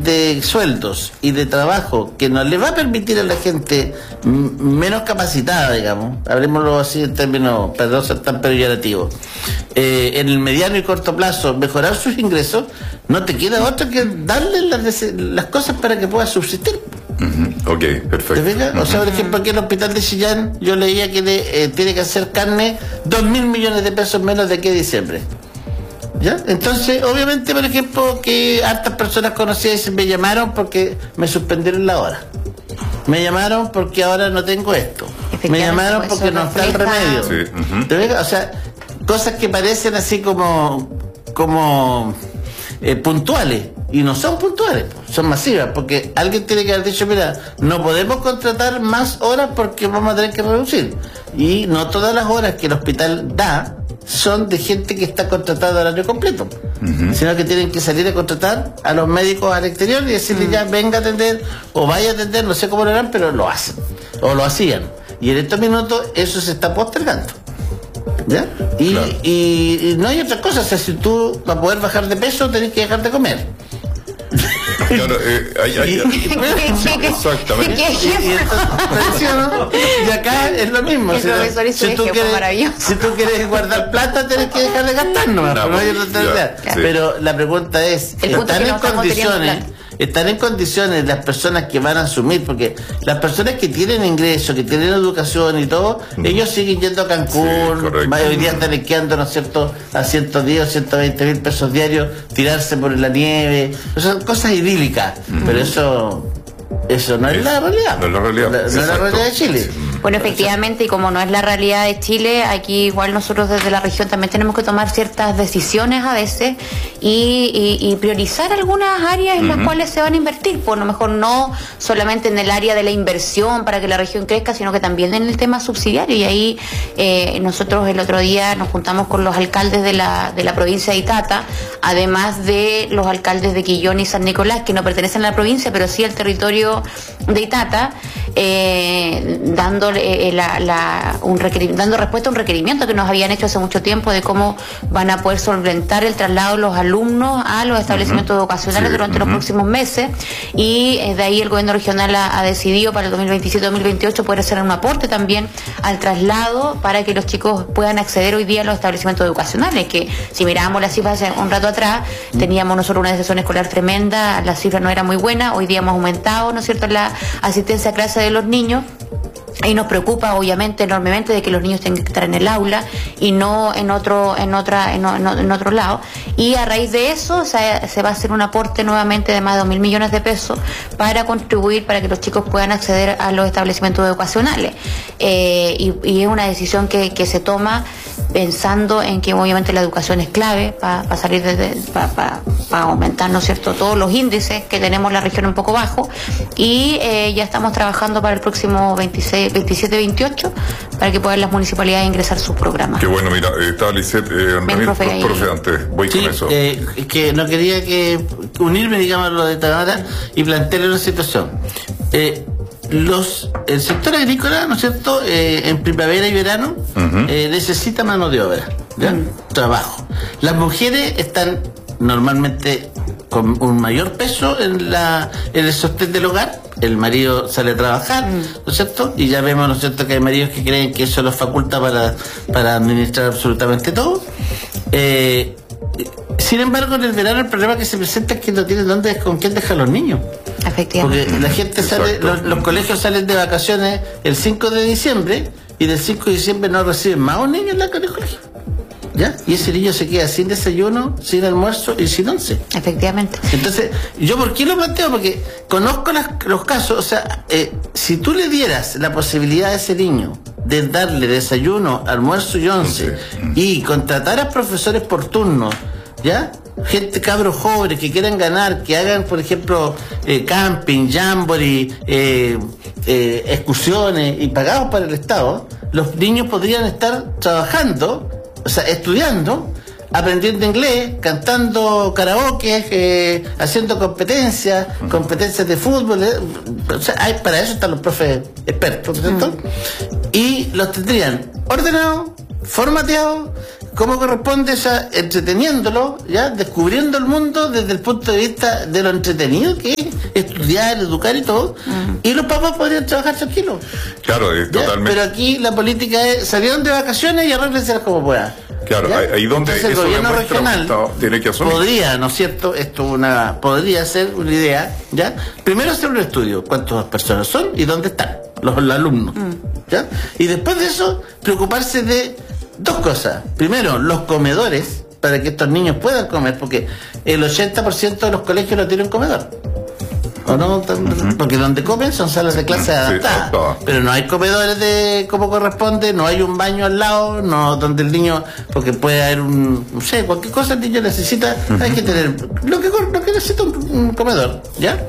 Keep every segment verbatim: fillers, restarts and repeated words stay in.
de sueldos y de trabajo que no le va a permitir a la gente m- menos capacitada, digamos, hablemoslo así en términos, para no ser tan peyorativos, eh, en el mediano y corto plazo mejorar sus ingresos, no te queda otra que darle las, las cosas para que pueda subsistir. Uh-huh. Ok, perfecto. ¿Te fijas? Uh-huh. O sea, por ejemplo, aquí en el hospital de Chillán yo leía que le, eh, tiene que hacer carne dos mil millones de pesos menos de aquí a diciembre. ¿Ya? Entonces, obviamente, por ejemplo, que hartas personas conocidas me llamaron porque me suspendieron la hora. Me llamaron porque ahora no tengo esto. Me llamaron porque no está el remedio. Sí. Uh-huh. ¿Te fijas? O sea, cosas que parecen así como como eh, puntuales. Y no son puntuales, son masivas, porque alguien tiene que haber dicho, mira, no podemos contratar más horas porque vamos a tener que reducir. Y no todas las horas que el hospital da son de gente que está contratada a horario completo, uh-huh. sino que tienen que salir a contratar a los médicos al exterior y decirle uh-huh. ya venga a atender o vaya a atender, no sé cómo lo harán, pero lo hacen, o lo hacían. Y en estos minutos eso se está postergando. ¿Ya? Y, claro. y, y no hay otra cosa, o sea, si tú para poder bajar de peso tenés que dejar de comer. Claro, eh, hay, hay, hay, exactamente. Y, y, entonces, y acá es lo mismo. Si, si, tú quieres, si tú quieres guardar plata, tienes que dejar de gastar nomás. No, no hay otra ya, sí. Pero la pregunta es, ¿están en condiciones? Están en condiciones las personas que van a asumir, porque las personas que tienen ingresos, que tienen educación y todo, mm. ellos siguen yendo a Cancún, sí, hoy día están esquiando, ¿no es cierto?, a ciento diez o ciento veinte mil pesos diarios, tirarse por la nieve, son cosas idílicas, mm. pero eso eso no es, es la realidad. No es la realidad. La, no es la realidad de Chile. Sí. Bueno, efectivamente, y como no es la realidad de Chile, aquí igual nosotros desde la región también tenemos que tomar ciertas decisiones a veces y, y, y priorizar algunas áreas en uh-huh. las cuales se van a invertir. Por lo mejor no solamente en el área de la inversión para que la región crezca, sino que también en el tema subsidiario. Y ahí eh, nosotros el otro día nos juntamos con los alcaldes de la, de la provincia de Itata, además de los alcaldes de Quillón y San Nicolás, que no pertenecen a la provincia, pero sí al territorio de Itata, eh, dando Eh, la, la, un dando respuesta a un requerimiento que nos habían hecho hace mucho tiempo de cómo van a poder solventar el traslado de los alumnos a los establecimientos uh-huh. educacionales sí, durante uh-huh. los próximos meses, y eh, de ahí el gobierno regional ha, ha decidido para el dos mil veintisiete dos mil veintiocho poder hacer un aporte también al traslado para que los chicos puedan acceder hoy día a los establecimientos educacionales, que si mirábamos las cifras hace un rato atrás, uh-huh. teníamos nosotros una deserción escolar tremenda, la cifra no era muy buena, hoy día hemos aumentado, ¿no es cierto?, la asistencia a clase de los niños. Y nos preocupa obviamente enormemente de que los niños tengan que estar en el aula y no en otro en otra en, en otro lado, y a raíz de eso se, se va a hacer un aporte nuevamente de más de dos mil millones de pesos para contribuir para que los chicos puedan acceder a los establecimientos educacionales, eh, y, y es una decisión que, que se toma pensando en que obviamente la educación es clave para pa salir para pa, pa aumentar, ¿no es cierto?, todos los índices que tenemos en la región un poco bajo, y eh, ya estamos trabajando para el próximo veintiséis veintisiete veintiocho para que puedan las municipalidades ingresar sus programas. Qué bueno, mira, está Lisette, eh, Ramírez, profe, profe, antes, voy sí, con eso. Eh, que no quería que unirme, digamos, a lo de Tamara y plantearle una situación. Eh, los el sector agrícola, ¿no es cierto?, eh, en primavera y verano uh-huh. eh, necesita mano de obra, ¿ya? Uh-huh. Trabajo. Las mujeres están normalmente con un mayor peso en la en el sostén del hogar. El marido sale a trabajar, ¿no es cierto? Y ya vemos, ¿no es cierto?, que hay maridos que creen que eso los faculta para, para administrar absolutamente todo. Eh, sin embargo, en el verano el problema que se presenta es que no tienen dónde, con quién dejar los niños. Efectivamente. Porque la gente sale, los, los colegios salen de vacaciones el cinco de diciembre y del cinco de diciembre no reciben más un niño en la colegio. ¿Ya? Y ese niño se queda sin desayuno, sin almuerzo y sin once. Efectivamente. Entonces, ¿yo por qué lo planteo? Porque conozco las, los casos, o sea, eh, si tú le dieras la posibilidad a ese niño de darle desayuno, almuerzo y once, sí. y contratar a profesores por turno, ¿ya? Gente, cabros jóvenes que quieran ganar, que hagan, por ejemplo, eh, camping, jamboree, eh, eh, excursiones y pagados para el Estado, los niños podrían estar trabajando, o sea, estudiando, aprendiendo inglés, cantando karaoke, eh, haciendo competencias, uh-huh. competencias de fútbol, eh, o sea, hay, para eso están los profes expertos, ¿cierto? Uh-huh. Y los tendrían ordenados, formateados, como corresponde, ya entreteniéndolo, ya descubriendo el mundo desde el punto de vista de lo entretenido que es estudiar, educar y todo, uh-huh. y los papás podrían trabajar tranquilos. Claro, es totalmente. Pero aquí la política es salieron de vacaciones y arréglense como puedan. Claro, ¿ya? ahí donde Entonces, eso el gobierno regional tiene que asumir. Podría, ¿no es cierto? Esto una podría ser una idea, ¿ya? Primero hacer un estudio, cuántas personas son y dónde están los, los alumnos, mm. ¿ya? Y después de eso, preocuparse de dos cosas. Primero, los comedores, para que estos niños puedan comer, porque el ochenta por ciento de los colegios no tienen comedor. ¿O no? Porque donde comen son salas de clase adaptadas, sí, pero no hay comedores de como corresponde, no hay un baño al lado, no donde el niño, porque puede haber un, no sé, cualquier cosa el niño necesita, uh-huh. hay que tener lo que, lo que necesita un, un comedor, ¿ya?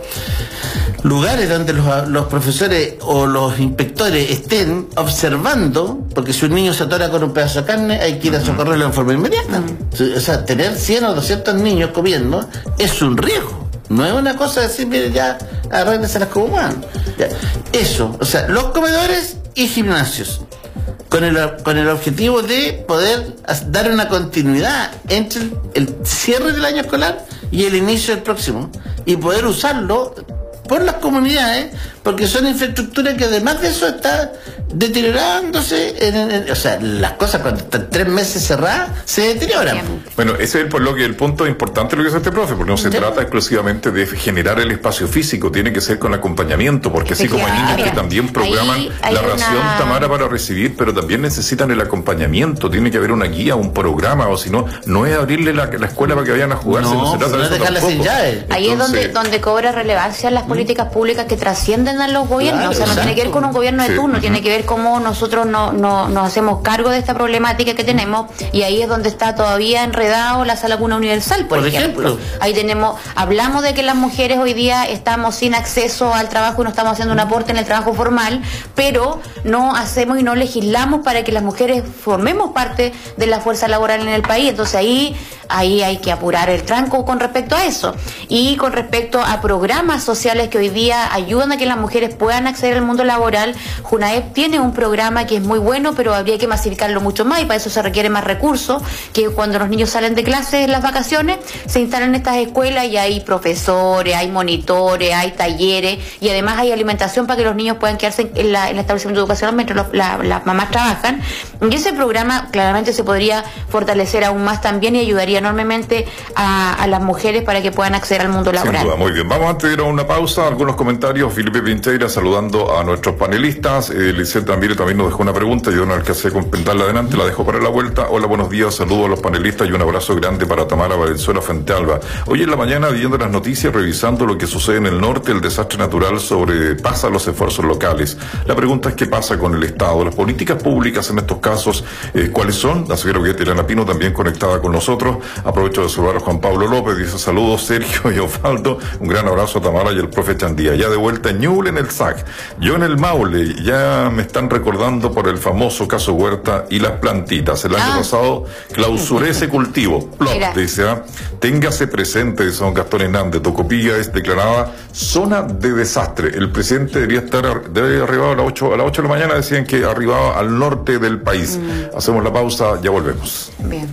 Lugares donde los, los profesores o los inspectores estén observando, porque si un niño se atora con un pedazo de carne, hay que ir a socorrerlo en forma inmediata. Uh-huh. O sea, tener cien o doscientos niños comiendo es un riesgo. No es una cosa de decir, mire, ya, arréglenselas como van. Eso, o sea, los comedores y gimnasios, con el, con el objetivo de poder dar una continuidad entre el, el cierre del año escolar y el inicio del próximo, y poder usarlo por las comunidades, porque son infraestructuras que además de eso está deteriorándose, en, en, o sea, las cosas cuando están tres meses cerradas se deterioran. Bueno, ese es por lo que el punto importante de lo que hace este profe, porque no se ¿Sí? trata exclusivamente de generar el espacio físico, tiene que ser con acompañamiento, porque así como hay niños que también programan ahí, ahí la ración una... Tamara para recibir, pero también necesitan el acompañamiento, tiene que haber una guía, un programa, o si no, no es abrirle la, la escuela para que vayan a jugarse, no, no se trata no de eso dejarlas sin llave. Ahí Entonces, es donde, donde cobra relevancia las políticas públicas que trascienden a los gobiernos, claro, o sea, no exacto. tiene que ver con un gobierno de turno, sí. tiene que ver cómo nosotros no, no, nos hacemos cargo de esta problemática que tenemos, y ahí es donde está todavía enredado la Sala Cuna Universal, por, por ejemplo. ejemplo. Ahí tenemos, hablamos de que las mujeres hoy día estamos sin acceso al trabajo y no estamos haciendo un aporte en el trabajo formal, pero no hacemos y no legislamos para que las mujeres formemos parte de la fuerza laboral en el país. Entonces ahí, ahí hay que apurar el tranco con respecto a eso. Y con respecto a programas sociales que hoy día ayudan a que las mujeres puedan acceder al mundo laboral, JUNAEP tiene un programa que es muy bueno, pero habría que masificarlo mucho más, y para eso se requiere más recursos, que cuando los niños salen de clases en las vacaciones, se instalan estas escuelas y hay profesores, hay monitores, hay talleres, y además hay alimentación para que los niños puedan quedarse en, la, en el establecimiento educacional mientras los, la, las mamás trabajan. Y ese programa claramente se podría fortalecer aún más también, y ayudaría enormemente a, a las mujeres para que puedan acceder al mundo laboral. Sin duda, muy bien. Vamos a ir a una pausa, algunos comentarios. Felipe Pinteira saludando a nuestros panelistas. Eh, Lisette también, también nos dejó una pregunta, yo no alcancé a completarla adelante, la dejo para la vuelta. Hola, buenos días, saludos a los panelistas y un abrazo grande para Tamara Valenzuela Fuentealba. Hoy en la mañana, viendo las noticias, revisando lo que sucede en el norte, el desastre natural sobrepasa los esfuerzos locales. La pregunta es qué pasa con el Estado, las políticas públicas en estos casos, eh, ¿cuáles son? La señora Elena Pino también conectada con nosotros. Aprovecho de saludar a Juan Pablo López, dice saludos Sergio y Osvaldo, un gran abrazo a Tamara y el profe Chandía. Ya de vuelta en Ñuble, en el S A C. Yo en el Maule, ya me están recordando por el famoso caso Huerta y las plantitas. El año ah. pasado clausuré ese cultivo. Plop, dice, ¿eh? Téngase presente, dice don Gastón Hernández. Tocopilla es declarada zona de desastre. El presidente debería estar, debe haber arribado a las ocho, a las ocho de la mañana, decían que arribaba al norte del país. Mm. Hacemos la pausa, ya volvemos. Bien.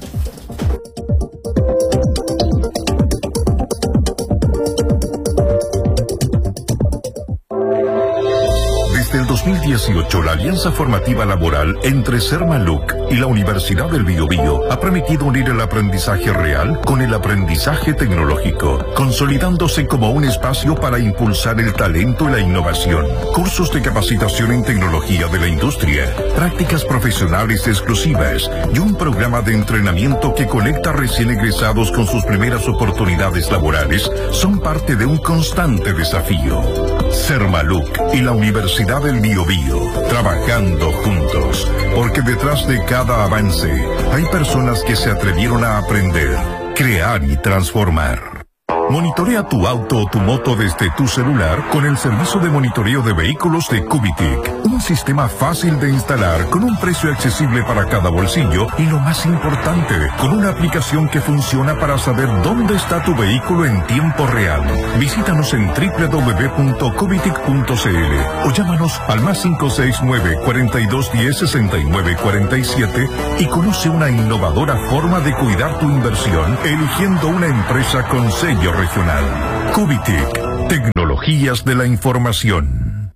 Desde el dos mil dieciocho, la alianza formativa laboral entre Sermaluc y la Universidad del Biobío ha permitido unir el aprendizaje real con el aprendizaje tecnológico, consolidándose como un espacio para impulsar el talento y la innovación. Cursos de capacitación en tecnología de la industria, prácticas profesionales exclusivas y un programa de entrenamiento que conecta recién egresados con sus primeras oportunidades laborales son parte de un constante desafío. Sermaluc y la Universidad del Biobío, trabajando juntos, porque detrás de cada avance hay personas que se atrevieron a aprender, crear y transformar. Monitorea tu auto o tu moto desde tu celular con el servicio de monitoreo de vehículos de Cubitic. Un sistema fácil de instalar con un precio accesible para cada bolsillo y lo más importante, con una aplicación que funciona para saber dónde está tu vehículo en tiempo real. Visítanos en doble u doble u doble u punto cubitic punto c l o llámanos al más cinco seis nueve, cuarenta y dos diez, sesenta y nueve cuarenta y siete y conoce una innovadora forma de cuidar tu inversión eligiendo una empresa con sello regional. Cubitic, tecnologías de la información.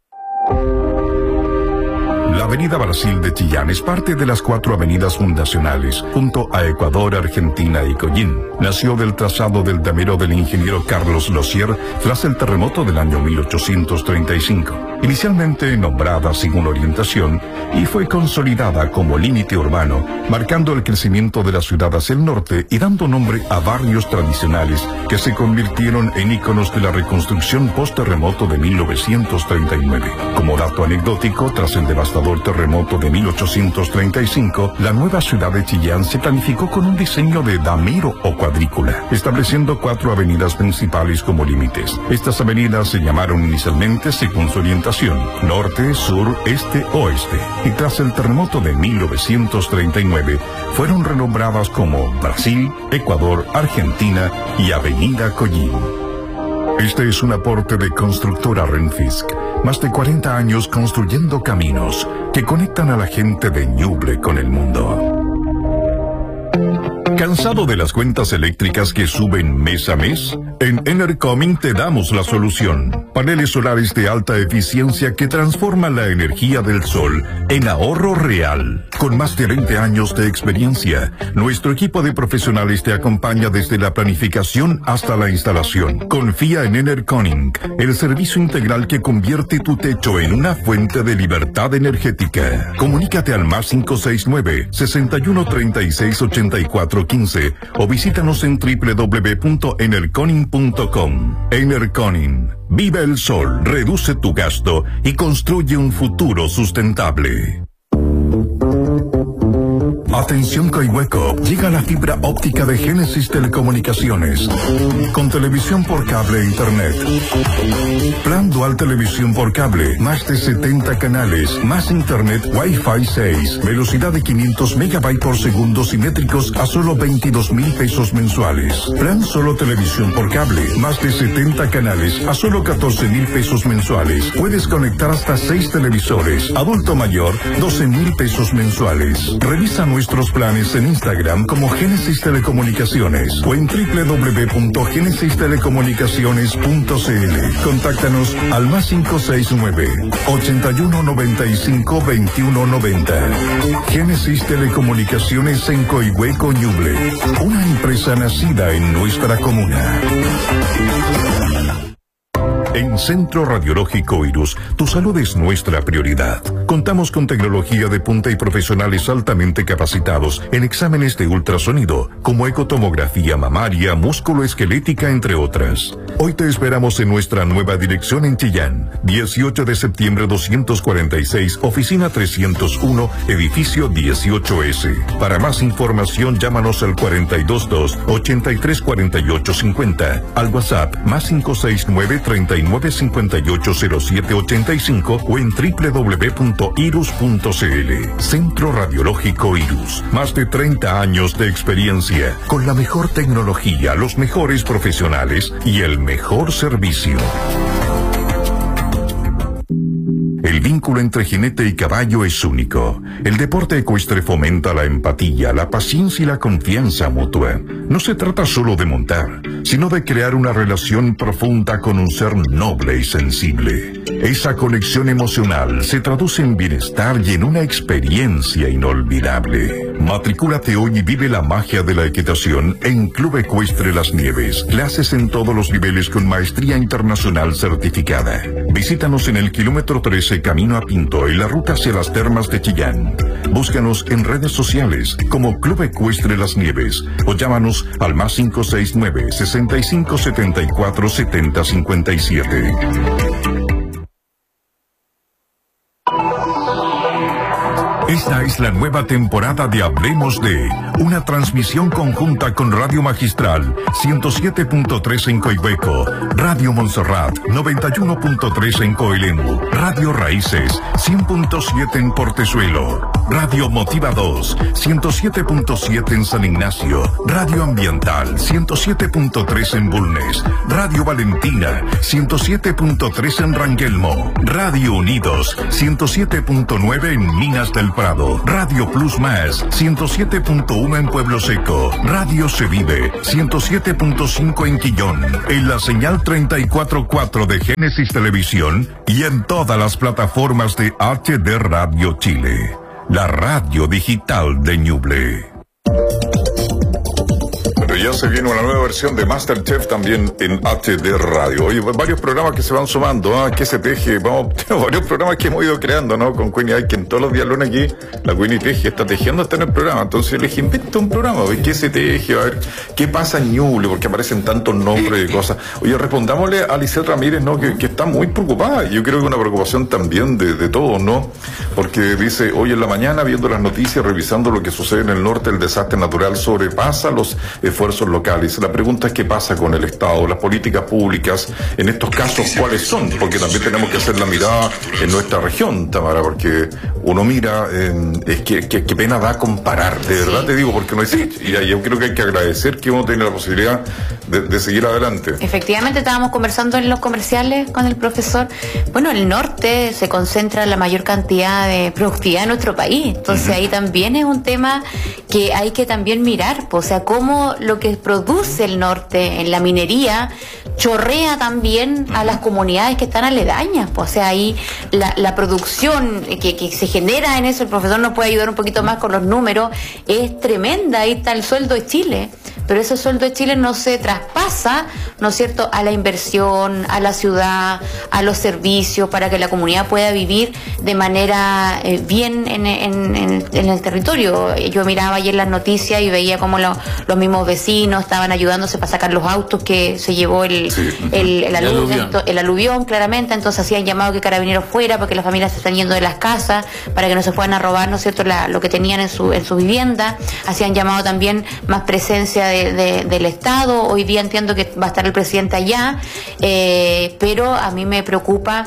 La Avenida Brasil de Chillán es parte de las cuatro avenidas fundacionales, junto a Ecuador, Argentina y Collín. Nació del trazado del damero del ingeniero Carlos Losier tras el terremoto del año mil ochocientos treinta y cinco. Inicialmente nombrada según orientación y fue consolidada como límite urbano, marcando el crecimiento de la ciudad hacia el norte y dando nombre a barrios tradicionales que se convirtieron en íconos de la reconstrucción post-terremoto de mil novecientos treinta y nueve. Como dato anecdótico, tras el devastador terremoto de mil ochocientos treinta y cinco, la nueva ciudad de Chillán se planificó con un diseño de damero o cuadrícula, estableciendo cuatro avenidas principales como límites. Estas avenidas se llamaron inicialmente según su orientación, norte, sur, este, oeste, y tras el terremoto de mil novecientos treinta y nueve fueron renombradas como Brasil, Ecuador, Argentina y Avenida Collín. Este es un aporte de Constructora Renfisk. Más de cuarenta años construyendo caminos que conectan a la gente de Ñuble con el mundo. ¿Cansado de las cuentas eléctricas que suben mes a mes? En Enercoming te damos la solución. Paneles solares de alta eficiencia que transforman la energía del sol en ahorro real. Con más de veinte años de experiencia, nuestro equipo de profesionales te acompaña desde la planificación hasta la instalación. Confía en Enercoming, el servicio integral que convierte tu techo en una fuente de libertad energética. Comunícate al más cinco seis nueve, sesenta y uno, treinta y seis, ochenta y cuatro quince o visítanos en doble u doble u doble u punto enerconing punto com. Enerconing. Vive el sol, reduce tu gasto y construye un futuro sustentable. Atención Coihueco, llega la fibra óptica de Génesis Telecomunicaciones, con televisión por cable e internet. Plan dual televisión por cable, más de setenta canales, más internet Wi-Fi seis, velocidad de quinientos megabytes por segundo simétricos a solo veintidós mil pesos mensuales. Plan solo televisión por cable, más de setenta canales a solo catorce mil pesos mensuales. Puedes conectar hasta seis televisores. Adulto mayor, doce mil pesos mensuales. Revisa nuestros planes en Instagram como Génesis Telecomunicaciones o en doble u doble u doble u punto génesis telecomunicaciones punto c l. Contáctanos al más cinco seis nueve, ochenta y uno, noventa y cinco, veintiuno noventa. Génesis Telecomunicaciones en Coihueco, Ñuble. Una empresa nacida en nuestra comuna. En Centro Radiológico Irus, tu salud es nuestra prioridad. Contamos con tecnología de punta y profesionales altamente capacitados en exámenes de ultrasonido, como ecotomografía mamaria, músculo-esquelética, entre otras. Hoy te esperamos en nuestra nueva dirección en Chillán, dieciocho de septiembre doscientos cuarenta y seis, oficina trescientos uno, edificio dieciocho ese. Para más información, llámanos al cuarenta y dos dos, ochenta y tres, cuarenta y ocho cincuenta, al WhatsApp más cinco seis nueve, treinta y nueve, cincuenta y ocho, cero siete ochenta y cinco o en doble u doble u doble u punto irus punto c l. Centro Radiológico Irus. Más de treinta años de experiencia, con la mejor tecnología, los mejores profesionales y el mejor servicio. El vínculo entre jinete y caballo es único. El deporte ecuestre fomenta la empatía, la paciencia y la confianza mutua. No se trata solo de montar, sino de crear una relación profunda con un ser noble y sensible. Esa conexión emocional se traduce en bienestar y en una experiencia inolvidable. Matricúlate hoy y vive la magia de la equitación en Club Ecuestre Las Nieves. Clases en todos los niveles con maestría internacional certificada. Visítanos en el kilómetro trece camino a Pinto, en la ruta hacia las termas de Chillán. Búscanos en redes sociales como Club Ecuestre Las Nieves o llámanos al más cinco seis nueve, sesenta y cinco, setenta y cuatro, setenta, cincuenta y siete. Esta es la nueva temporada de Hablemos de, una transmisión conjunta con Radio Magistral ciento siete punto tres en Coihueco, Radio Montserrat noventa y uno punto tres en Coelemu, Radio Raíces cien punto siete en Portezuelo, Radio Motiva dos ciento siete punto siete en San Ignacio, Radio Ambiental ciento siete punto tres en Bulnes, Radio Valentina ciento siete punto tres en Rangelmo, Radio Unidos ciento siete punto nueve en Minas del Prado, Radio Plus Más ciento siete punto uno en Pueblo Seco, Radio Se Vive ciento siete punto cinco en Quillón, en la señal treinta y cuatro punto cuatro de Génesis Televisión y en todas las plataformas de H D Radio Chile, la radio digital de Ñuble. Ya se viene una nueva versión de MasterChef también en H D Radio. Oye, varios programas que se van sumando, ¿ah? Que se teje, vamos, tenemos varios programas que hemos ido creando, ¿no? Con Queenie Aiken, todos los días lunes aquí, la Queenie teje, está tejiendo, está en el programa. Entonces yo le dije, inventa un programa, ¿ves? ¿Qué se teje? A ver, ¿qué pasa en Ñuble? Porque aparecen tantos nombres y cosas. Oye, respondámosle a Lisette Ramírez, ¿no? Que, que está muy preocupada. Yo creo que una preocupación también de, de todos, ¿no? Porque dice, hoy en la mañana, viendo las noticias, revisando lo que sucede en el norte, el desastre natural sobrepasa los esfuerzos locales. La pregunta es qué pasa con el Estado, las políticas públicas, en estos casos, ¿cuáles son? Porque también tenemos que hacer la mirada en nuestra región, Tamara, porque uno mira, eh, es que, que, que pena da comparar, de verdad sí. Te digo, porque no existe. Y yo creo que hay que agradecer que uno tiene la posibilidad de, de seguir adelante. Efectivamente, estábamos conversando en los comerciales con el profesor. Bueno, el norte se concentra la mayor cantidad de productividad en nuestro país. Entonces uh-huh. ahí también es un tema que hay que también mirar. O sea, cómo lo que produce el norte en la minería chorrea también a las comunidades que están aledañas. Pues, o sea, ahí la, la producción que, que se genera en eso, el profesor nos puede ayudar un poquito más con los números, es tremenda. Ahí está el sueldo de Chile, pero ese sueldo de Chile no se traspasa, ¿no es cierto?, a la inversión, a la ciudad, a los servicios, para que la comunidad pueda vivir de manera eh, bien en, en, en, en el territorio. Yo miraba ayer las noticias y veía cómo lo, los mismos vecinos estaban ayudándose para sacar los autos que se llevó el, sí. el, el, aluvión, el aluvión, claramente. Entonces hacían llamado que Carabineros fuera, porque las familias se están yendo de las casas, para que no se puedan a robar, ¿no es cierto?, la, lo que tenían en su, en su vivienda. Hacían llamado también más presencia de, de, del Estado. Hoy día entiendo que va a estar el presidente allá, eh, pero a mí me preocupa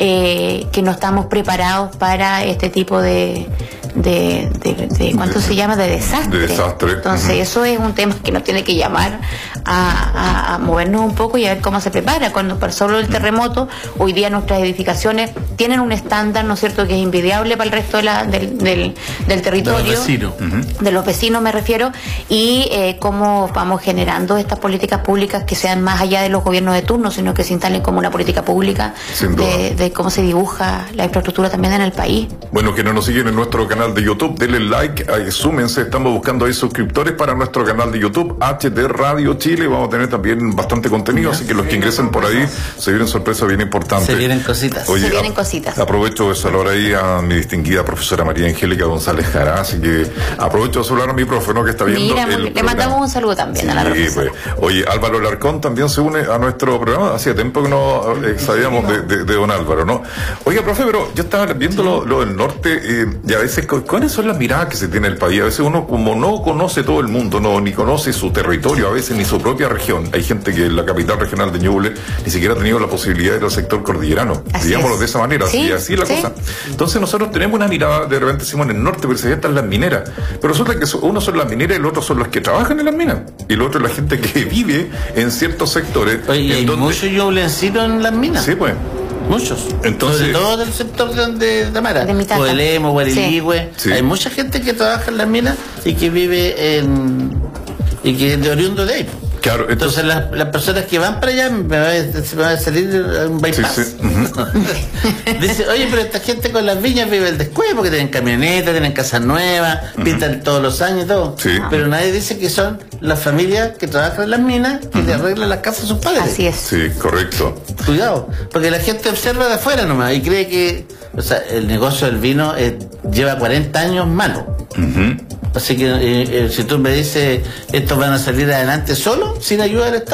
eh, que no estamos preparados para este tipo de de, de, de ¿cuánto de, se llama? De desastre. De desastre. Entonces uh-huh. eso es un tema que nos tiene que llamar a, a, a movernos un poco y a ver cómo se prepara. Cuando pasó el terremoto, hoy día nuestras edificaciones tienen un estándar, ¿no es cierto?, que es invidiable para el resto de la, del, del, del territorio. De los vecinos. Uh-huh. De los vecinos me refiero. Y eh, cómo vamos generando estas políticas públicas que sean más allá de los gobiernos de turno, sino que se instalen como una política pública de, de cómo se dibuja la infraestructura también en el país. Bueno, que no nos siguen en nuestro canal de YouTube, denle like, ahí, súmense, estamos buscando ahí suscriptores para nuestro canal de YouTube, H D Radio Chile. Vamos a tener también bastante contenido, así que los que ingresen por ahí se vienen sorpresas bien importantes. Se vienen cositas. Oye, se vienen cositas. Aprovecho de saludar ahí a mi distinguida profesora María Angélica González Jara, así que aprovecho de saludar a mi profe, ¿no?, que está viendo. Mira, el le programa. mandamos un saludo también sí, a la profesora. Pues, oye, Álvaro Larcón también se une a nuestro programa. Hacía tiempo que no eh, sabíamos de, de, de don Álvaro, ¿no? Oiga, profe, pero yo estaba viendo lo, lo del norte eh, y a veces, ¿cuáles son las miradas que se tiene el país? A veces uno, como no conoce todo el mundo, no ni conoce su territorio, a veces ni su propia región. Hay gente que en la capital regional de Ñuble ni siquiera ha tenido la posibilidad de ir al sector cordillerano, así digámoslo es. de esa manera, ¿Sí? así, así es la ¿Sí? cosa. Entonces nosotros tenemos una mirada, de repente decimos en el norte, pero se están las mineras, pero resulta que uno son las mineras y el otro son los que trabajan en las minas, y el otro es la gente que vive en ciertos sectores. Oye, en hay donde... muchos ñublencinos en las minas. Sí, pues. Muchos. Entonces, sobre todo del sector de, de Tamara, de mi tata. Guadelemo, Guariligüe. Sí. Hay mucha gente que trabaja en las minas y que vive en y que es de oriundo de ahí. Claro, entonces, entonces las, las personas que van para allá me va a, se me va a salir un bypass. Sí, sí. Uh-huh. Dice, oye, pero esta gente con las viñas vive el descuido porque tienen camionetas, tienen casas nuevas, uh-huh. pintan todos los años y todo. Sí. Pero nadie dice que son las familias que trabajan en las minas que uh-huh. le arreglan las casas a sus padres. Así es. Sí, correcto. Cuidado, porque la gente observa de afuera nomás y cree que, o sea, el negocio del vino eh, lleva cuarenta años malo. Uh-huh. Así que eh, eh, si tú me dices, ¿estos van a salir adelante solo, sin ayuda del Estado?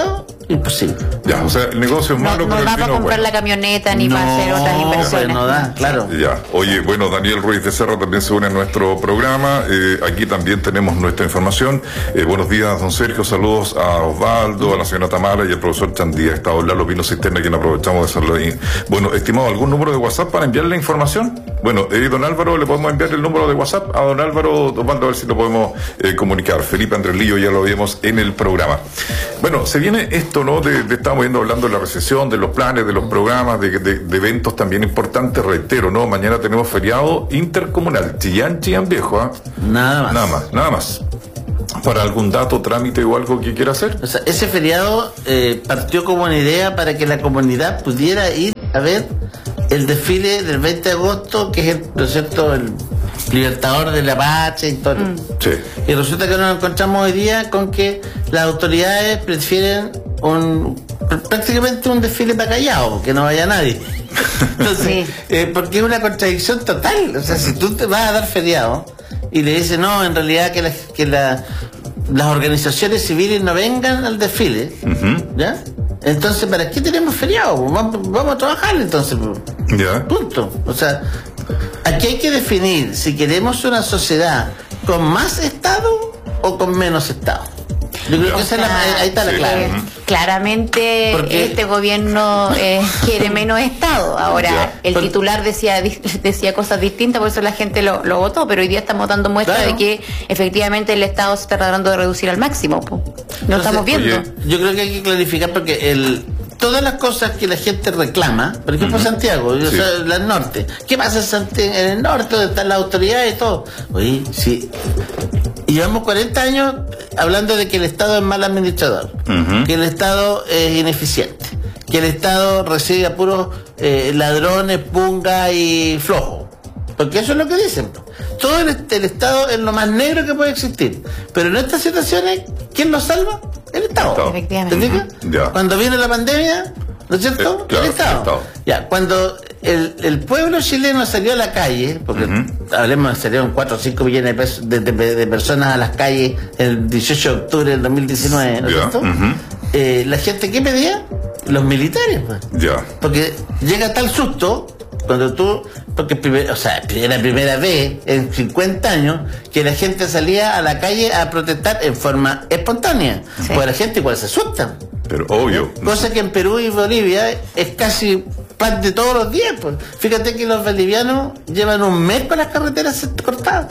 imposible. Ya, o sea, el negocio es No, malo, no pero da el para vino comprar bueno. la camioneta ni para hacer otras inversiones. No da, claro. Ya, oye, bueno, Daniel Ruiz de Serra también se une a nuestro programa. Eh, aquí también tenemos nuestra información. Eh, buenos días, don Sergio. Saludos a Osvaldo, a la señora Tamara y al profesor Chandía. Está Lalo Pino Cisterna, quien aprovechamos de hacerlo ahí. Bueno, estimado, ¿algún número de WhatsApp para enviarle información? Bueno, eh, don Álvaro, le podemos enviar el número de WhatsApp a don Álvaro Osvaldo, a ver si lo podemos eh, comunicar. Felipe Andrés Lillo, ya lo vimos en el programa. Bueno, se viene esto, ¿no? De, de estamos viendo hablando de la recesión, de los planes, de los programas, de, de, de eventos también importantes, reitero, ¿no? Mañana tenemos feriado intercomunal, Chillán, Chillán Viejo, ¿ah? Nada más. Nada más, nada más. ¿Para algún dato, trámite o algo que quiera hacer? O sea, ese feriado eh, partió como una idea para que la comunidad pudiera ir a ver el desfile del veinte de agosto, que es el, ¿no es cierto?, el libertador de la patria y todo. Mm. Sí. Y resulta que nos encontramos hoy día con que las autoridades prefieren un prácticamente un desfile para callado, que no vaya nadie. Entonces, Sí. eh, porque es una contradicción total. O sea, si tú te vas a dar feriado y le dices, no, en realidad que, la, que la, las organizaciones civiles no vengan al desfile, Ujú. ¿ya? Entonces, ¿para qué tenemos feriado? Vamos, vamos a trabajar entonces. Ya. Punto. O sea, aquí hay que definir si queremos una sociedad con más Estado o con menos Estado. Yo creo que esa es la, ahí está la Sí. clave. Eh, claramente Porque- este gobierno eh, quiere menos Estado. Ahora, Ya. el Por- titular decía decía cosas distintas, por eso la gente lo, lo votó, pero hoy día estamos dando muestra Claro. de que efectivamente el Estado se está tratando de reducir al máximo. po. Lo Entonces, estamos viendo. oye, Yo creo que hay que clarificar porque el todas las cosas que la gente reclama, por ejemplo Santiago, yo Sí. soy del norte, ¿qué pasa en, Santi- en el norte donde están las autoridades y todo? Oye, sí, llevamos cuarenta años hablando de que el Estado es mal administrador, Ujú. que el Estado es ineficiente, que el Estado recibe a puros eh, ladrones, punga y flojos. Porque eso es lo que dicen. Todo el, el Estado es lo más negro que puede existir. Pero en estas situaciones, ¿quién lo salva? El Estado. Estado. Efectivamente. ¿Te fijas? Ujú, ya. Cuando viene la pandemia, ¿no es cierto? Eh, claro, el Estado. el Estado. Ya, cuando el, el pueblo chileno salió a la calle, porque Ujú. hablemos, salieron cuatro o cinco millones de, pesos- de, de- de personas a las calles el dieciocho de octubre del dos mil diecinueve, ¿no es Ya, cierto? ujú. Eh, la gente, ¿qué pedía? Los militares, pues. Ya. Porque llega tal susto cuando tú, porque primer, o sea, era la primera vez en cincuenta años que la gente salía a la calle a protestar en forma espontánea. Sí. Pues la gente igual se asusta. Pero obvio. Cosa que en Perú y Bolivia es casi pan de todos los días. Pues. Fíjate que los bolivianos llevan un mes con las carreteras cortadas.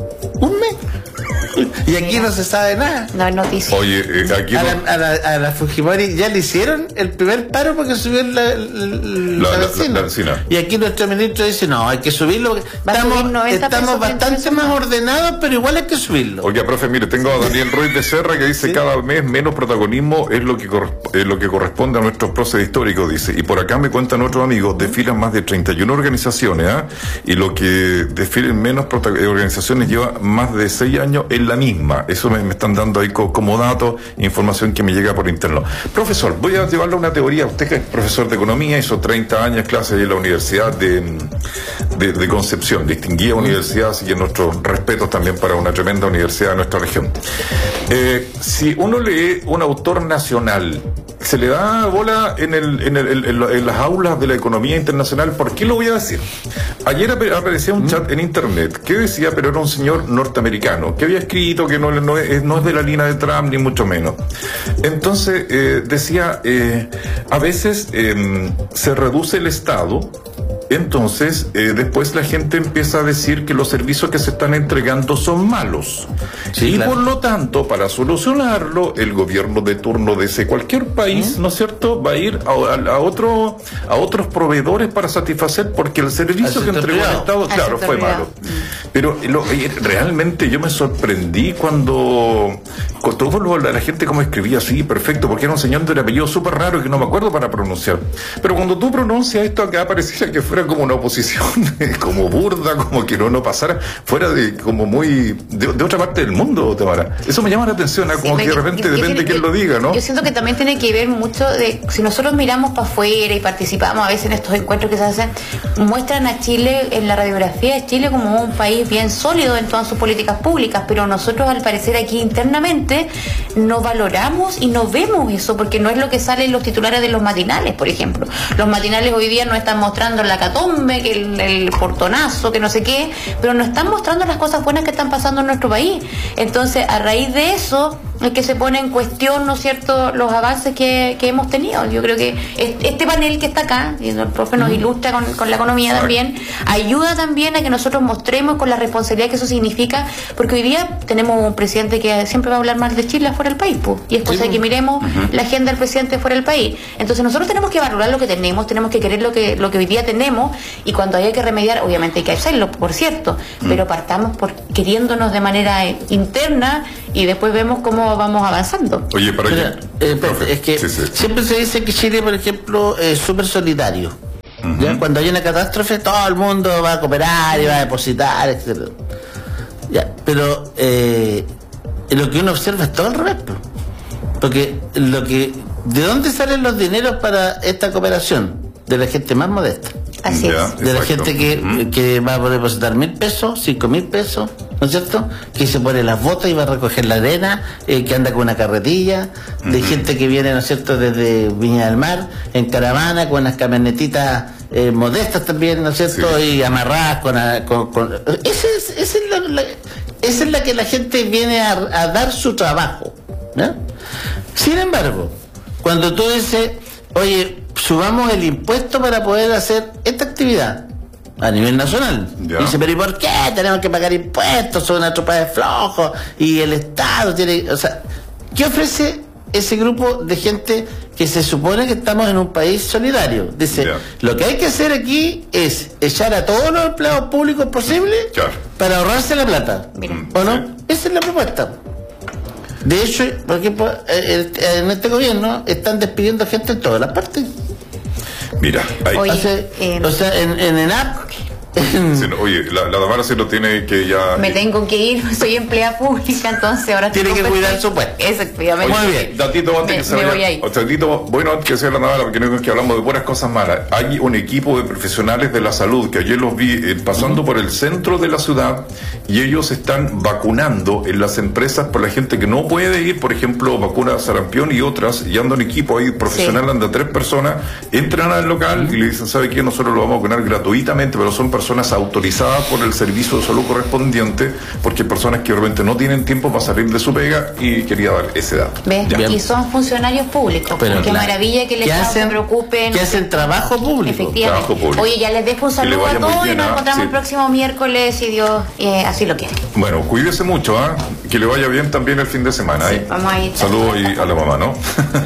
Un mes. Y aquí no se sabe nada. No es noticia. Oye, eh, aquí A no- la, a, la, a la Fujimori ya le hicieron el primer paro porque subió la, la, La- la, la- benzina. la benzina. Y aquí nuestro ministro dice, no, hay que subirlo. porque Va a Estamos, subir noventa estamos pesos, bastante veinte más pesos más. ordenados, pero igual hay que subirlo. Oiga, profe, mire, tengo a Daniel Ruiz de Serra que dice Sí. cada mes menos protagonismo es lo que corresp- es lo que corresponde a nuestros próceres históricos, dice. Y por acá me cuentan otros amigos, desfilan más de treinta y una organizaciones, ¿ah? Y lo que desfilen menos prota- eh, organizaciones lleva más de seis años en la misma. Eso me, me están dando ahí co- como dato, información que me llega por interno. Profesor, voy a llevarle una teoría. Usted que es profesor de economía, hizo treinta años clases en la Universidad de, de, de Concepción, distinguida universidad, así que nuestros respetos también para una tremenda universidad de nuestra región. Eh, si uno lee un autor nacional, se le da bola en, el, en, el, en, en- en las aulas de la economía internacional. ¿Por qué lo voy a decir? Ayer ap- aparecía un chat en internet que decía, pero era un señor norteamericano, que había escrito que no, no, es, no es de la línea de Trump, ni mucho menos. Entonces, eh, decía, eh, a veces eh, se reduce el Estado. Entonces, eh, después la gente empieza a decir que los servicios que se están entregando son malos. Sí, y claro. por lo tanto, para solucionarlo, el gobierno de turno de ese cualquier país, ¿no es cierto?, va a ir a, a, a otro, a otros proveedores para satisfacer, porque el servicio Al que sector entregó el privado. Estado, Al claro, sector fue privado. malo. Pero lo- eh, realmente yo me sorprendí cuando, con todo lo- la, la gente como escribía así, perfecto, porque era un señor de apellido súper raro que no me acuerdo para pronunciar. Pero cuando tú pronuncias esto, acá pareciera que fuera fuera como una oposición como burda, como que no, no pasara, fuera de como muy de, de otra parte del mundo, Tamara. Eso me llama la atención, ¿eh? Como sí, que de repente yo, yo depende de quién lo diga, ¿no? Yo siento que también tiene que ver mucho de, si nosotros miramos para afuera y participamos a veces en estos encuentros que se hacen, muestran a Chile, en la radiografía de Chile, como un país bien sólido en todas sus políticas públicas, pero nosotros al parecer aquí internamente no valoramos y no vemos eso, porque no es lo que sale en los titulares de los matinales, por ejemplo. Los matinales hoy día nos están mostrando la catombe, que el, el portonazo, que no sé qué, pero no están mostrando las cosas buenas que están pasando en nuestro país. Entonces, a raíz de eso es que se pone en cuestión, ¿no es cierto?, los avances que, que hemos tenido. Yo creo que este panel que está acá, y el profe nos ilustra con, con la economía también, ayuda también a que nosotros mostremos con la responsabilidad que eso significa, porque hoy día tenemos un presidente que siempre va a hablar mal de Chile afuera del país, pues, y es cosa sí, de que miremos uh-huh. la agenda del presidente fuera del país. Entonces nosotros tenemos que valorar lo que tenemos, tenemos que querer lo que, lo que hoy día tenemos, y cuando haya que remediar, obviamente hay que hacerlo, por cierto, uh-huh. pero partamos por queriéndonos de manera interna y después vemos cómo vamos avanzando. Oye, para Mira, eh, espérate, es que sí, sí. siempre se dice que Chile, por ejemplo, es súper solidario. Uh-huh. ¿Ya? Cuando hay una catástrofe, todo el mundo va a cooperar y va a depositar, etcétera. Ya, pero eh, lo que uno observa es todo al revés, porque lo que ¿de dónde salen los dineros para esta cooperación? De la gente más modesta. Así ya, es. De exacto. la gente que, uh-huh. que va a poder depositar mil pesos, cinco mil pesos, ¿no es cierto? Que se pone las botas y va a recoger la arena, eh, que anda con una carretilla, uh-huh. de gente que viene, ¿no es cierto?, desde Viña del Mar, en caravana, con unas camionetitas eh, modestas también, ¿no es cierto?, sí. y amarradas con... con, con esa es, esa es la, la, esa es la que la gente viene a, a dar su trabajo, ¿no? Sin embargo, cuando tú dices, oye, subamos el impuesto para poder hacer esta actividad a nivel nacional. Ya. Dice, pero ¿y por qué tenemos que pagar impuestos? Son una tropa de flojos y el Estado tiene... O sea, ¿qué ofrece ese grupo de gente que se supone que estamos en un país solidario? Dice, ya. lo que hay que hacer aquí es echar a todos los empleados públicos posibles claro. para ahorrarse la plata. Mira. ¿O no? Sí. Esa es la propuesta. De hecho, por ejemplo, en este gobierno están despidiendo gente en todas las partes. Mira, ahí. Oye, o sea, eh, o sea en, en ENAP. Sí, no, oye, la, la Tamara se lo tiene que ya... Me tengo que ir, soy empleada pública, entonces ahora... Tiene que cuidar su puesto. Efectivamente. Muy bien. Datito antes me, que se vaya. Voy ahí. Datito, bueno, antes que sea la Tamara, porque no es que hablamos de buenas cosas malas. Hay un equipo de profesionales de la salud que ayer los vi eh, pasando uh-huh. por el centro de la ciudad y ellos están vacunando en las empresas por la gente que no puede ir, por ejemplo, vacuna sarampión y otras, y anda un equipo ahí profesional, sí. anda tres personas, entran al local uh-huh. y le dicen, ¿sabe qué? Nosotros lo vamos a vacunar gratuitamente, pero son personas personas autorizadas por el servicio de salud correspondiente, porque hay personas que realmente no tienen tiempo para salir de su pega, y quería dar ese dato. ¿Ves? Y son funcionarios públicos. Pero qué claro. maravilla que les se preocupen. Que hacen trabajo público. Efectivamente. Trabajo público. Oye, ya les dejo un saludo a todos y nos encontramos sí. el próximo miércoles, si Dios eh, así lo quiere. Bueno, cuídese mucho, ¿eh? Que le vaya bien también el fin de semana. Sí, ¿eh? Vamos a ir. Saludos y a la mamá, ¿no?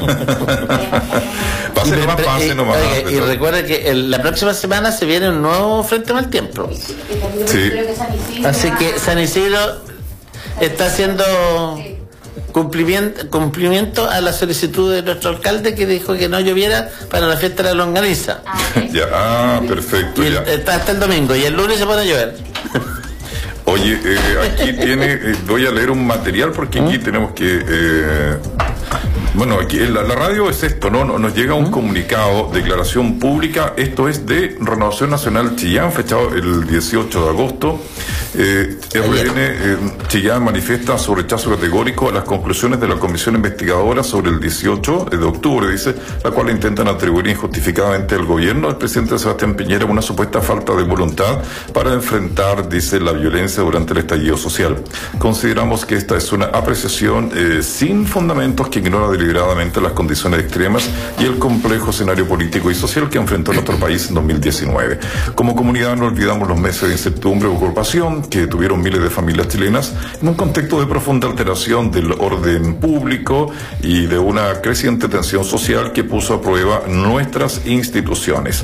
Pase nomás, pase nomás. Oiga, y recuerda que el, la próxima semana se viene un nuevo Frente Mal Tiempo. Sí. Así que San Isidro está haciendo cumplimiento, cumplimiento a la solicitud de nuestro alcalde, que dijo que no lloviera para la fiesta de la longaniza. Ah, okay. Ya, ah, perfecto. Y el, ya. Está hasta el domingo y el lunes se pone a llover. Oye, eh, aquí tiene, eh, voy a leer un material porque aquí ¿Mm? tenemos que... Eh, bueno, aquí en la, la radio es esto, ¿no? Nos llega un ¿Mm? comunicado, declaración pública, esto es de Renovación Nacional Chillán, fechado el dieciocho de agosto. Eh, R N eh, Chillán manifiesta su rechazo categórico a las conclusiones de la comisión investigadora sobre el dieciocho de octubre, dice, la cual intentan atribuir injustificadamente al gobierno del presidente Sebastián Piñera una supuesta falta de voluntad para enfrentar, dice, la violencia durante el estallido social. Consideramos que esta es una apreciación eh, sin fundamentos que ignora deliberadamente las condiciones extremas y el complejo escenario político y social que enfrentó nuestro país en dos mil diecinueve. Como comunidad no olvidamos los meses de incertidumbre y ocupación que tuvieron miles de familias chilenas en un contexto de profunda alteración del orden público y de una creciente tensión social que puso a prueba nuestras instituciones.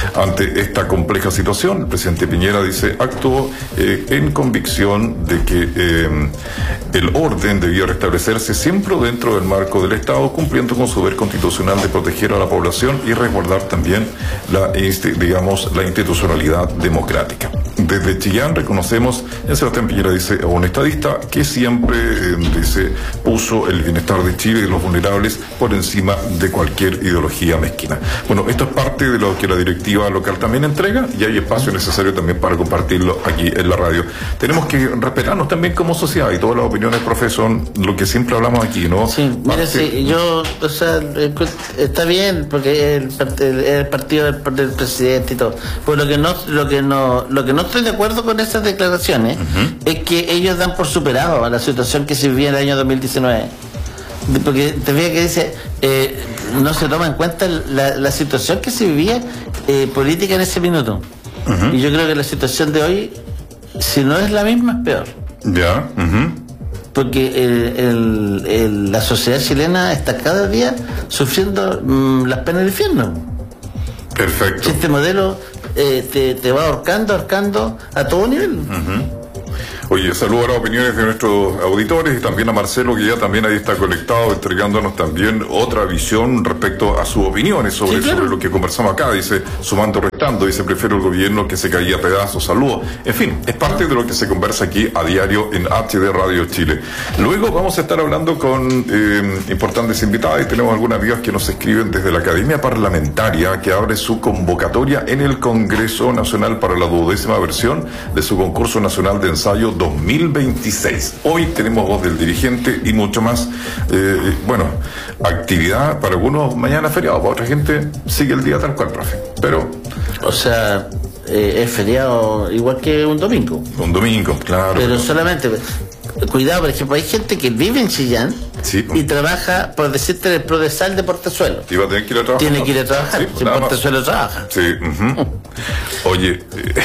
Ante esta compleja situación, el presidente Piñera dice, actuó eh, en convicción de que eh, el orden debía restablecerse siempre dentro del marco del Estado, cumpliendo con su deber constitucional de proteger a la población y resguardar también la, digamos, la institucionalidad democrática. Desde Chillán reconocemos, en Sebastián Piñera dice a un estadista que siempre eh, dice puso el bienestar de Chile y los vulnerables por encima de cualquier ideología mezquina. Bueno, esto es parte de lo que la directiva local también entrega y hay espacio necesario también para compartirlo aquí en la radio. Tenemos que respetarnos también como sociedad y todas las opiniones, profe, son lo que siempre hablamos aquí, ¿no? Sí, mire, sí, yo, o sea, está bien porque el, el, el partido del, del presidente y todo, pues lo que no, lo que no, lo que no estoy de acuerdo con esas declaraciones uh-huh. es que ellos dan por superado a la situación que se vivía en el año dos mil diecinueve. Porque te fijas que dice, eh, no se toma en cuenta la, la situación que se vivía eh, política en ese minuto. Uh-huh. Y yo creo que la situación de hoy, si no es la misma, es peor. Ya. Yeah. Uh-huh. Porque el, el, el, la sociedad chilena está cada día sufriendo mmm, las penas del infierno. Perfecto. Este modelo eh, te, te va ahorcando, ahorcando a todo nivel. Uh-huh. Oye, saludo a las opiniones de nuestros auditores y también a Marcelo, que ya también ahí está conectado, entregándonos también otra visión respecto a sus opiniones sobre, sí, claro. sobre lo que conversamos acá. Dice, sumando, restando, dice, prefiero el gobierno que se caía a pedazos, saludos. En fin, es parte de lo que se conversa aquí a diario en H D Radio Chile. Luego vamos a estar hablando con eh, importantes invitados y tenemos algunas amigas que nos escriben desde la Academia Parlamentaria, que abre su convocatoria en el Congreso Nacional para la duodécima versión de su concurso nacional de ensayo dos mil veintiséis. Hoy tenemos voz del dirigente y mucho más. Eh, bueno, actividad para algunos mañana feriado, para otra gente sigue el día tal cual, profe. Pero, o sea, eh, es feriado igual que un domingo. Un domingo, claro. Pero solamente, cuidado, por ejemplo, hay gente que vive en Chillán. Sí. Y trabaja, por decirte, en el Prodesal de Portezuelo. Y va a tener que ir a trabajar. Tiene que ir a trabajar, sí, si en Portezuelo más. trabaja. Sí. Uh-huh. Oye, eh,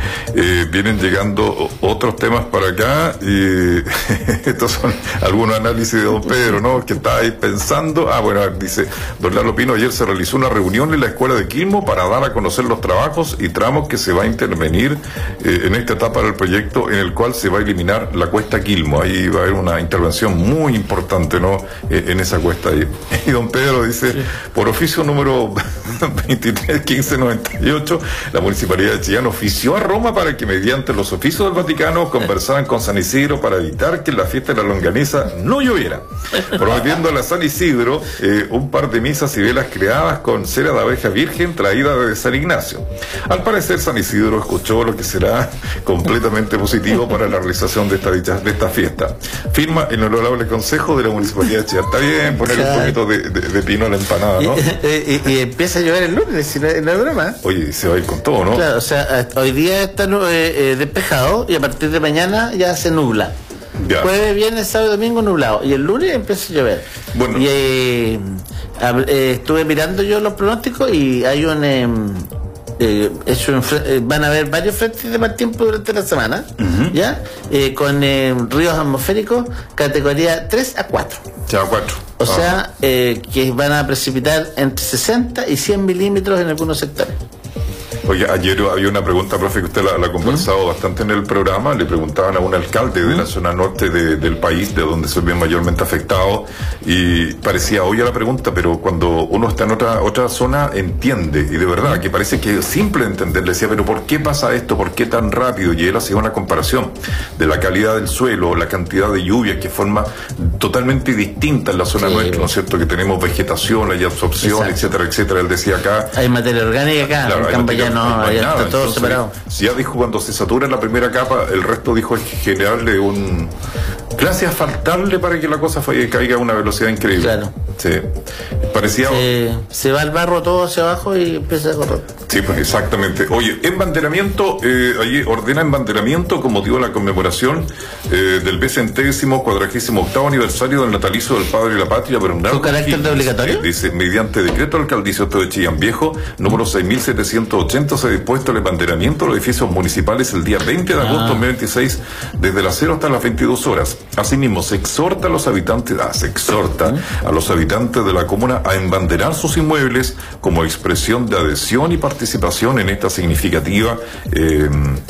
eh, vienen llegando otros temas para acá y estos son algunos análisis de don Pedro, ¿no? Que está ahí pensando. Ah, bueno, dice, don Lalo Pino, ayer se realizó una reunión en la escuela de Quilmo para dar a conocer los trabajos y tramos que se va a intervenir eh, en esta etapa del proyecto en el cual se va a eliminar la cuesta Quilmo. Ahí va a haber una intervención muy importante, ¿no? Eh, en esa cuesta ahí. Y don Pedro dice, sí. por oficio número veintitrés quince noventa y ocho, la Municipalidad de Chillán ofició a Roma para que mediante los oficios del Vaticano conversaran con San Isidro para evitar que en la fiesta de la longaniza no lloviera, prometiendo a la San Isidro eh, un par de misas y velas creadas con cera de abeja virgen traída desde San Ignacio. Al parecer San Isidro escuchó lo que será completamente positivo para la realización de esta, dicha, de esta fiesta. Firma el honorable consejo de la Municipalidad de Chillán. Está bien poner claro. un poquito de, de, de pino a la empanada, ¿no? Y, y, y empieza a llover el lunes, si no, no es broma. Oye, se va a ir con todo, ¿no? Claro, o sea, hoy día está eh, eh, despejado y a partir de mañana ya se nubla. Ya. Jueves, viernes, sábado y domingo nublado. Y el lunes empieza a llover. Bueno. Y eh, eh, estuve mirando yo los pronósticos y hay un... Eh, Eh, es un, eh, van a haber varios frentes de mal tiempo durante la semana, uh-huh. ¿ya? Eh, con eh, ríos atmosféricos categoría tres a cuatro. Ya, cuatro. O ah. sea, eh, que van a precipitar entre sesenta y cien milímetros en algunos sectores. Oye, ayer había una pregunta, profe, que usted la, la ha conversado ¿Mm? bastante en el programa. Le preguntaban a un alcalde ¿Mm? de la zona norte de, del país, de donde se ve mayormente afectado, y parecía obvia la pregunta, pero cuando uno está en otra otra zona entiende, y de verdad que parece que es simple entender. Le decía, pero ¿por qué pasa esto? ¿Por qué tan rápido? Y él hacía una comparación de la calidad del suelo, la cantidad de lluvias, que forma totalmente distinta en la zona sí, nuestra, ¿no es cierto? Que tenemos vegetación, hay absorción, exacto, etcétera, etcétera. Él decía acá... Hay materia orgánica acá, claro, en Campayano. No, no ya nada. Está todo entonces, separado. Si ya dijo, cuando se satura en la primera capa, el resto dijo es generarle un clase asfaltable para que la cosa fue, caiga a una velocidad increíble. Claro. Sí. Parecía. Se, se va el barro todo hacia abajo y empieza a correr. Sí, pues exactamente. Oye, embanderamiento, eh, allí ordena embanderamiento con motivo de la conmemoración eh, del vicentésimo cuadragésimo octavo aniversario del natalicio del Padre y la Patria, Bernardo. ¿Con carácter de obligatorio? Dice, mediante decreto alcaldicio de Chillán Viejo, número seis mil setecientos ochenta, se ha dispuesto el embanderamiento de los edificios municipales el día veinte de agosto de dos mil veintiséis, desde las cero hasta las veintidós horas. Asimismo, se exhorta a los habitantes, ah, se exhorta ¿Mm? a los habitantes habitantes de la comuna a embanderar sus inmuebles como expresión de adhesión y participación en esta significativa eh,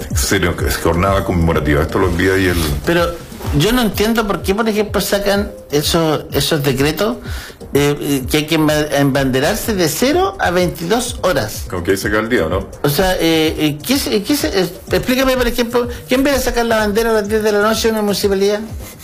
jornada conmemorativa. Esto lo envía ahí el... Pero yo no entiendo por qué, por ejemplo, sacan esos esos decretos eh, que hay que embanderarse de cero a veintidós horas. Como que ahí se cae el día, ¿no? O sea, eh, ¿qué, qué, se, eh, explícame, por ejemplo, ¿quién viene a sacar la bandera a las diez de la noche en una municipalidad?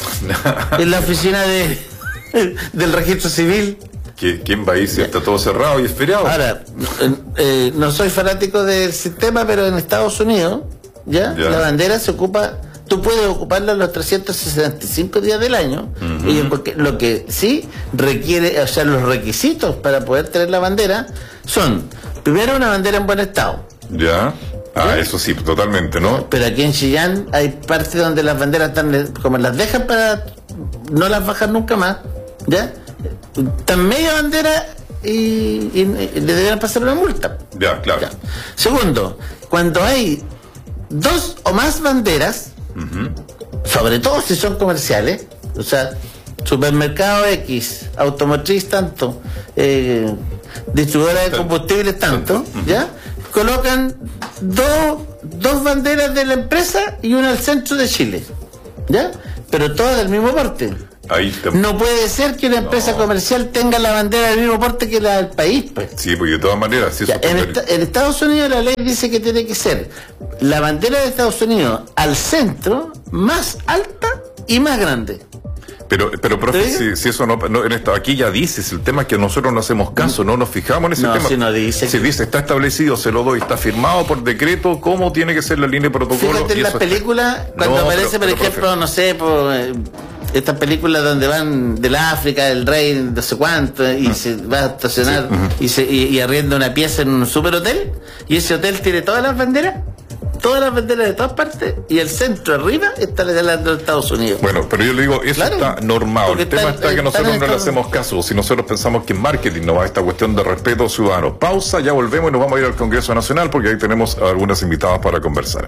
En la oficina de del registro civil. ¿Quién va a ir si está todo cerrado y es feriado? Ahora, eh, no soy fanático del sistema, pero en Estados Unidos, ¿ya? ¿ya? La bandera se ocupa, tú puedes ocuparla los trescientos sesenta y cinco días del año, uh-huh. y porque lo que sí requiere, o sea, los requisitos para poder tener la bandera son, primero, una bandera en buen estado. Ya. Ah, ¿sí? Eso sí, totalmente, ¿no? Pero aquí en Chillán hay partes donde las banderas están, como las dejan para, no las bajan nunca más, ¿ya? Están media bandera y, y, y le deben pasar una multa. Ya, claro. Ya. Segundo, cuando hay dos o más banderas, uh-huh. sobre todo si son comerciales, o sea, supermercado X, automotriz tanto, eh, distribuidora de combustibles tanto, uh-huh. ¿ya? Colocan dos, dos banderas de la empresa y una al centro de Chile, ¿ya? Pero todas del mismo porte. Ahí te... No puede ser que una empresa no. comercial tenga la bandera del mismo porte que la del país, pues. Sí, porque de todas maneras... Sí, ya, en, esta, en Estados Unidos la ley dice que tiene que ser la bandera de Estados Unidos al centro, más alta y más grande. Pero, pero profe, si, si eso no, no en esta, aquí ya dices, el tema es que nosotros no hacemos caso, no nos fijamos en ese no, tema. Si no dice, si dice, está establecido, se lo doy, está firmado por decreto, cómo tiene que ser la línea de protocolo. Fíjate en las películas, está... cuando no, aparece, pero, por pero, ejemplo, profe. no sé, por, eh, estas películas donde van del África, del rey, no sé cuánto, y uh-huh. se va a estacionar sí. uh-huh. y, se, y, y arrienda una pieza en un super hotel, y ese hotel tiene todas las banderas. Todas las banderas de todas partes y el centro arriba está la de los Estados Unidos. Bueno, pero yo le digo, eso claro, está normado. El tema está, está que nosotros no le hacemos caso. Si nosotros pensamos que en marketing no va a esta cuestión de respeto ciudadano. Pausa, ya volvemos y nos vamos a ir al Congreso Nacional porque ahí tenemos a algunas invitadas para conversar.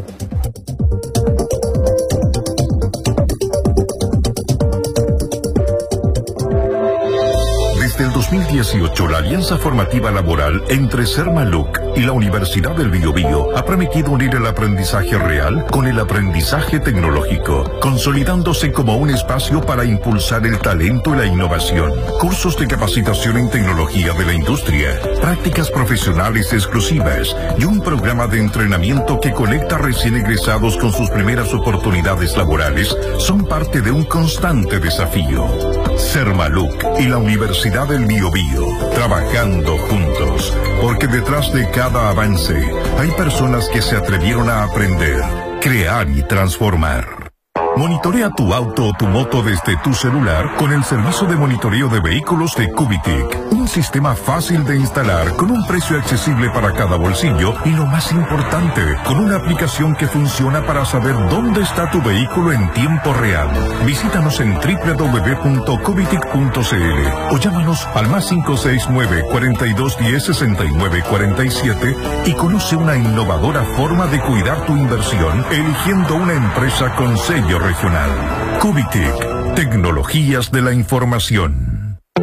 Desde el dos mil dieciocho, la alianza formativa laboral entre Sermaluc y la Universidad del Biobío ha permitido unir el aprendizaje real con el aprendizaje tecnológico, consolidándose como un espacio para impulsar el talento y la innovación. Cursos de capacitación en tecnología de la industria, prácticas profesionales exclusivas y un programa de entrenamiento que conecta recién egresados con sus primeras oportunidades laborales son parte de un constante desafío. Sermaluc y la Universidad del Biobío, trabajando juntos, porque detrás de cada avance hay personas que se atrevieron a aprender, crear y transformar. Monitorea tu auto o tu moto desde tu celular con el servicio de monitoreo de vehículos de Cubitic. Un sistema fácil de instalar con un precio accesible para cada bolsillo y lo más importante, con una aplicación que funciona para saber dónde está tu vehículo en tiempo real. Visítanos en doble u doble u doble u punto cubitic punto c l o llámanos al más cinco seis nueve, cuarenta y dos diez, sesenta y nueve cuarenta y siete y conoce una innovadora forma de cuidar tu inversión eligiendo una empresa con sello regional. Cubitic, tecnologías de la información.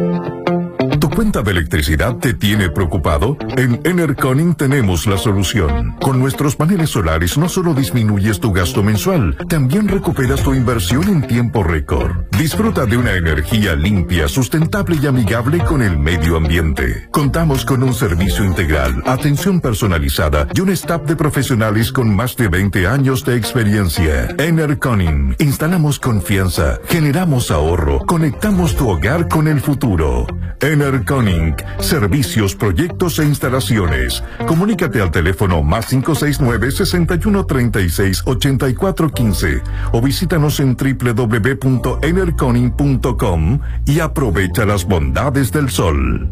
¿Tu cuenta de electricidad te tiene preocupado? En Enercon tenemos la solución. Con nuestros paneles solares no solo disminuyes tu gasto mensual, también recuperas tu inversión en tiempo récord. Disfruta de una energía limpia, sustentable y amigable con el medio ambiente. Contamos con un servicio integral, atención personalizada y un staff de profesionales con más de veinte años de experiencia. Enercon, instalamos confianza, generamos ahorro, conectamos tu hogar con el futuro. Enercon, servicios, proyectos e instalaciones. Comunícate al teléfono más cinco seis nueve, sesenta y uno, treinta y seis, ochenta y cuatro quince o visítanos en doble u doble u doble u punto enerconing punto com y aprovecha las bondades del sol.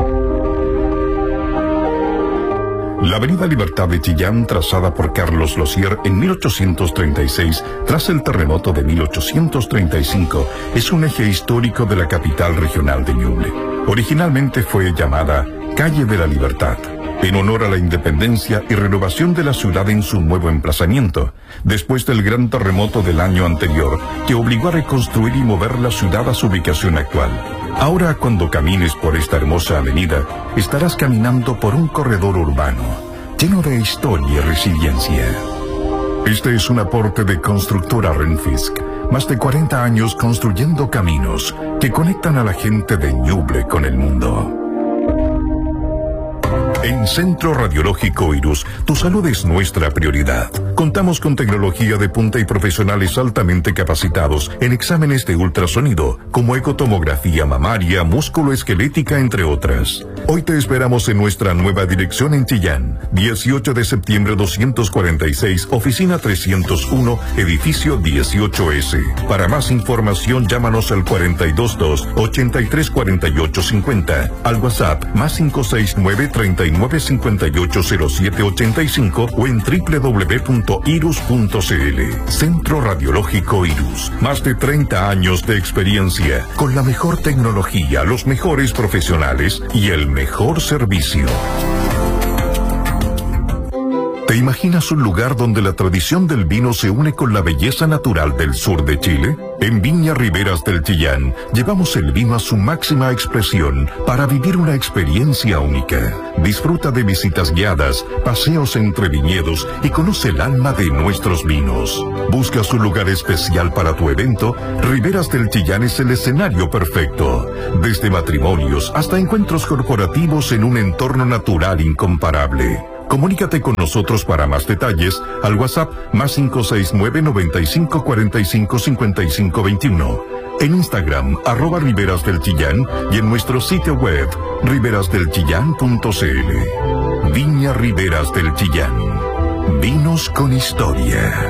La Avenida Libertad de Chillán, trazada por Carlos Losier en mil ochocientos treinta y seis, tras el terremoto de mil ochocientos treinta y cinco, es un eje histórico de la capital regional de Ñuble. Originalmente fue llamada Calle de la Libertad. en honor a la independencia y renovación de la ciudad en su nuevo emplazamiento, después del gran terremoto del año anterior, que obligó a reconstruir y mover la ciudad a su ubicación actual. Ahora, cuando camines por esta hermosa avenida, estarás caminando por un corredor urbano, lleno de historia y resiliencia. Este es un aporte de Constructora Renfisk. Más de cuarenta años construyendo caminos que conectan a la gente de Ñuble con el mundo. En Centro Radiológico Irus, tu salud es nuestra prioridad. Contamos con tecnología de punta y profesionales altamente capacitados en exámenes de ultrasonido, como ecotomografía mamaria, músculo-esquelética, entre otras. Hoy te esperamos en nuestra nueva dirección en Chillán, dieciocho de septiembre doscientos cuarenta y seis, oficina trescientos uno, edificio dieciocho ese. Para más información, llámanos al cuarenta y dos dos, ochenta y tres cuarenta y ocho cincuenta, al WhatsApp más cinco seis nueve, treinta y nueve cincuenta y ocho cero siete ochenta y cinco o en doble u doble u doble u punto irus punto c l. Centro Radiológico Irus. Más de treinta años de experiencia, con la mejor tecnología, los mejores profesionales y el mejor servicio. ¿Te imaginas un lugar donde la tradición del vino se une con la belleza natural del sur de Chile? En Viña Riberas del Chillán, llevamos el vino a su máxima expresión para vivir una experiencia única. Disfruta de visitas guiadas, paseos entre viñedos y conoce el alma de nuestros vinos. ¿Buscas un lugar especial para tu evento? Riberas del Chillán es el escenario perfecto. Desde matrimonios hasta encuentros corporativos en un entorno natural incomparable. Comunícate con nosotros para más detalles al WhatsApp más cinco seis nueve, noventa y cinco, cuarenta y cinco, cincuenta y cinco veintiuno, en Instagram arroba Riberas del Chillán y en nuestro sitio web riberas del chillán punto c l. Viña Riberas del Chillán. Vinos con historia.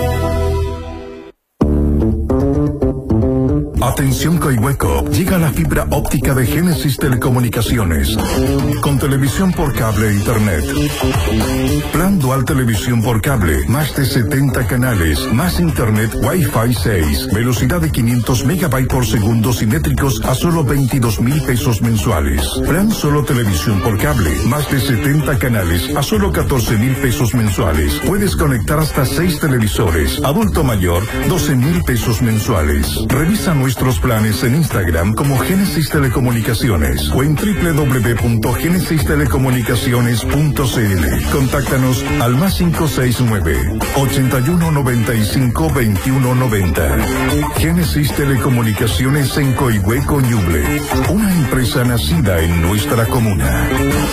Atención Coihueco, llega la fibra óptica de Génesis Telecomunicaciones, con televisión por cable e internet. Plan dual televisión por cable, más de setenta canales, más internet Wi-Fi seis, velocidad de quinientos megabytes por segundo simétricos a solo veintidós mil pesos mensuales. Plan solo televisión por cable, más de setenta canales a solo catorce mil pesos mensuales. Puedes conectar hasta seis televisores. Adulto mayor, doce mil pesos mensuales. Revisa nuestros planes en Instagram como Génesis Telecomunicaciones o en doble u doble u doble u punto génesis telecomunicaciones punto c l. Contáctanos al más cinco seis nueve, ochenta y uno noventa y cinco veintiuno noventa. Génesis Telecomunicaciones en Coihueco, Ñuble. Una empresa nacida en nuestra comuna.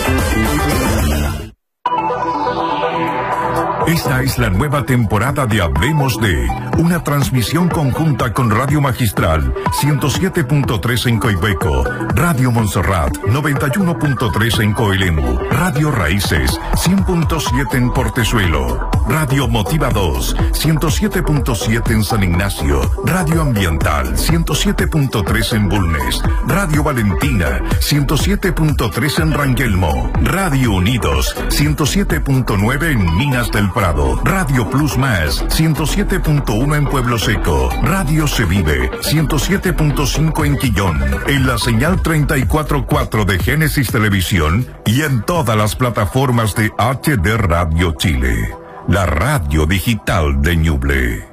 Esta es la nueva temporada de Hablemos de, una transmisión conjunta con Radio Magistral, ciento siete punto tres en Coihueco, Radio Montserrat, noventa y uno punto tres en Coelemu, Radio Raíces, cien punto siete en Portezuelo, Radio Motiva dos, ciento siete punto siete en San Ignacio, Radio Ambiental, ciento siete punto tres en Bulnes, Radio Valentina, ciento siete punto tres en Rangelmo, Radio Unidos, ciento siete punto nueve en Minas del Prado, Radio Plus Más, ciento siete punto uno en Pueblo Seco, Radio Se Vive, ciento siete punto cinco en Quillón, en la señal treinta y cuatro punto cuatro de Génesis Televisión y en todas las plataformas de H D Radio Chile, la radio digital de Ñuble.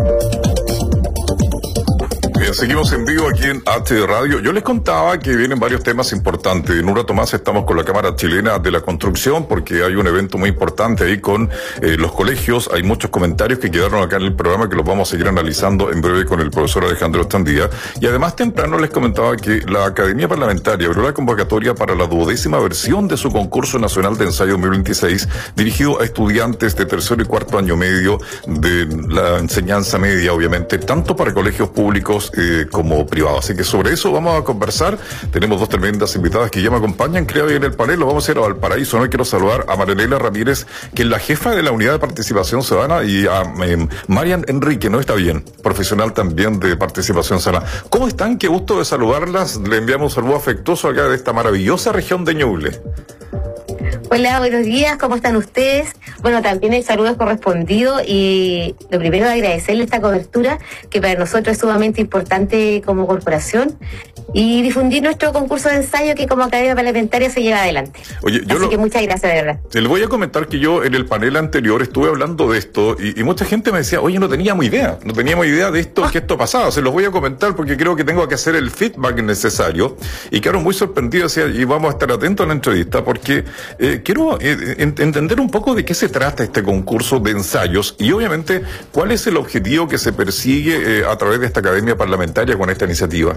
Bien, seguimos en vivo aquí en H D Radio. Yo les contaba que vienen varios temas importantes. En un rato más estamos con la Cámara Chilena de la Construcción porque hay un evento muy importante ahí con eh, los colegios. Hay muchos comentarios que quedaron acá en el programa que los vamos a seguir analizando en breve con el profesor Alejandro Estandía. Y además temprano les comentaba que la Academia Parlamentaria abrió la convocatoria para la duodécima versión de su concurso nacional de ensayo dos mil veintiséis dirigido a estudiantes de tercero y cuarto año medio de la enseñanza media, obviamente, tanto para colegios públicos Eh, como privado. Así que sobre eso vamos a conversar. Tenemos dos tremendas invitadas que ya me acompañan, creo, en el panel. Lo vamos a ir a Valparaíso. No quiero saludar a Marianela Ramírez, que es la jefa de la Unidad de Participación Ciudadana, y a eh, Marian Enrique, no está bien, profesional también de Participación Ciudadana. ¿Cómo están? Qué gusto de saludarlas. Le enviamos un saludo afectuoso acá de esta maravillosa región de Ñuble. Hola, buenos días, ¿cómo están ustedes? Bueno, también el saludo es correspondido y lo primero es agradecerle esta cobertura que para nosotros es sumamente importante como corporación y difundir nuestro concurso de ensayo que como Academia Parlamentaria se lleva adelante. Oye, yo Así lo, que muchas gracias, de verdad. le voy a comentar que yo en el panel anterior estuve hablando de esto y, y mucha gente me decía, oye, no teníamos idea, no teníamos idea de esto, que esto pasaba. Se los voy a comentar porque creo que tengo que hacer el feedback necesario y quedaron muy sorprendidos y vamos a estar atentos a la entrevista porque eh, quiero eh, ent entender un poco de qué se trata este concurso de ensayos y obviamente cuál es el objetivo que se persigue eh, a través de esta Academia Parlamentaria con esta iniciativa.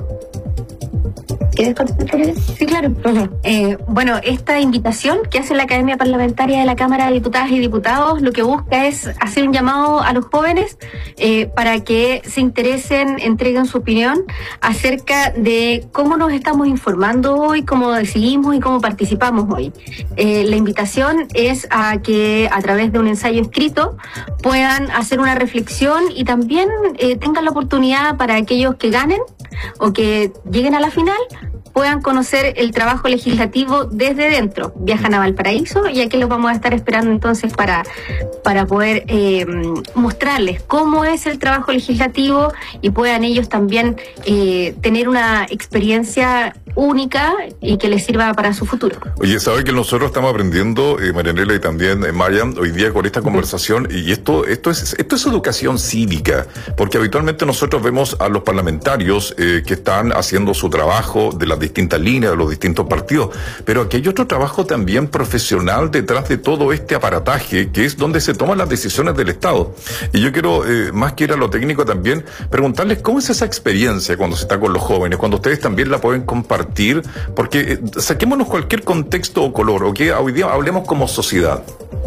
¿Quieres contestar? Sí, claro. Uh-huh. eh, bueno, esta invitación que hace la Academia Parlamentaria de la Cámara de Diputadas y Diputados lo que busca es hacer un llamado a los jóvenes eh, para que se interesen, entreguen su opinión acerca de cómo nos estamos informando hoy, cómo decidimos y cómo participamos hoy. Eh, la invitación es a que a través de un ensayo escrito puedan hacer una reflexión y también eh, tengan la oportunidad para aquellos que ganen o que lleguen a la final puedan conocer el trabajo legislativo desde dentro. Viajan a Valparaíso y aquí los vamos a estar esperando entonces para, para poder eh, mostrarles cómo es el trabajo legislativo y puedan ellos también eh, tener una experiencia única y que les sirva para su futuro. Oye, sabe que nosotros estamos aprendiendo, eh, Marianela y también eh, Marian, hoy día con esta conversación, y esto esto es esto es educación cívica, porque habitualmente nosotros vemos a los parlamentarios eh, que están haciendo su trabajo de las distintas líneas, de los distintos partidos, pero aquí hay otro trabajo también profesional detrás de todo este aparataje, que es donde se toman las decisiones del Estado. Y yo quiero, eh, más que ir a lo técnico también, preguntarles cómo es esa experiencia cuando se está con los jóvenes, cuando ustedes también la pueden compartir, porque eh, saquémonos cualquier contexto o color, o que hoy día hablemos como sociedad.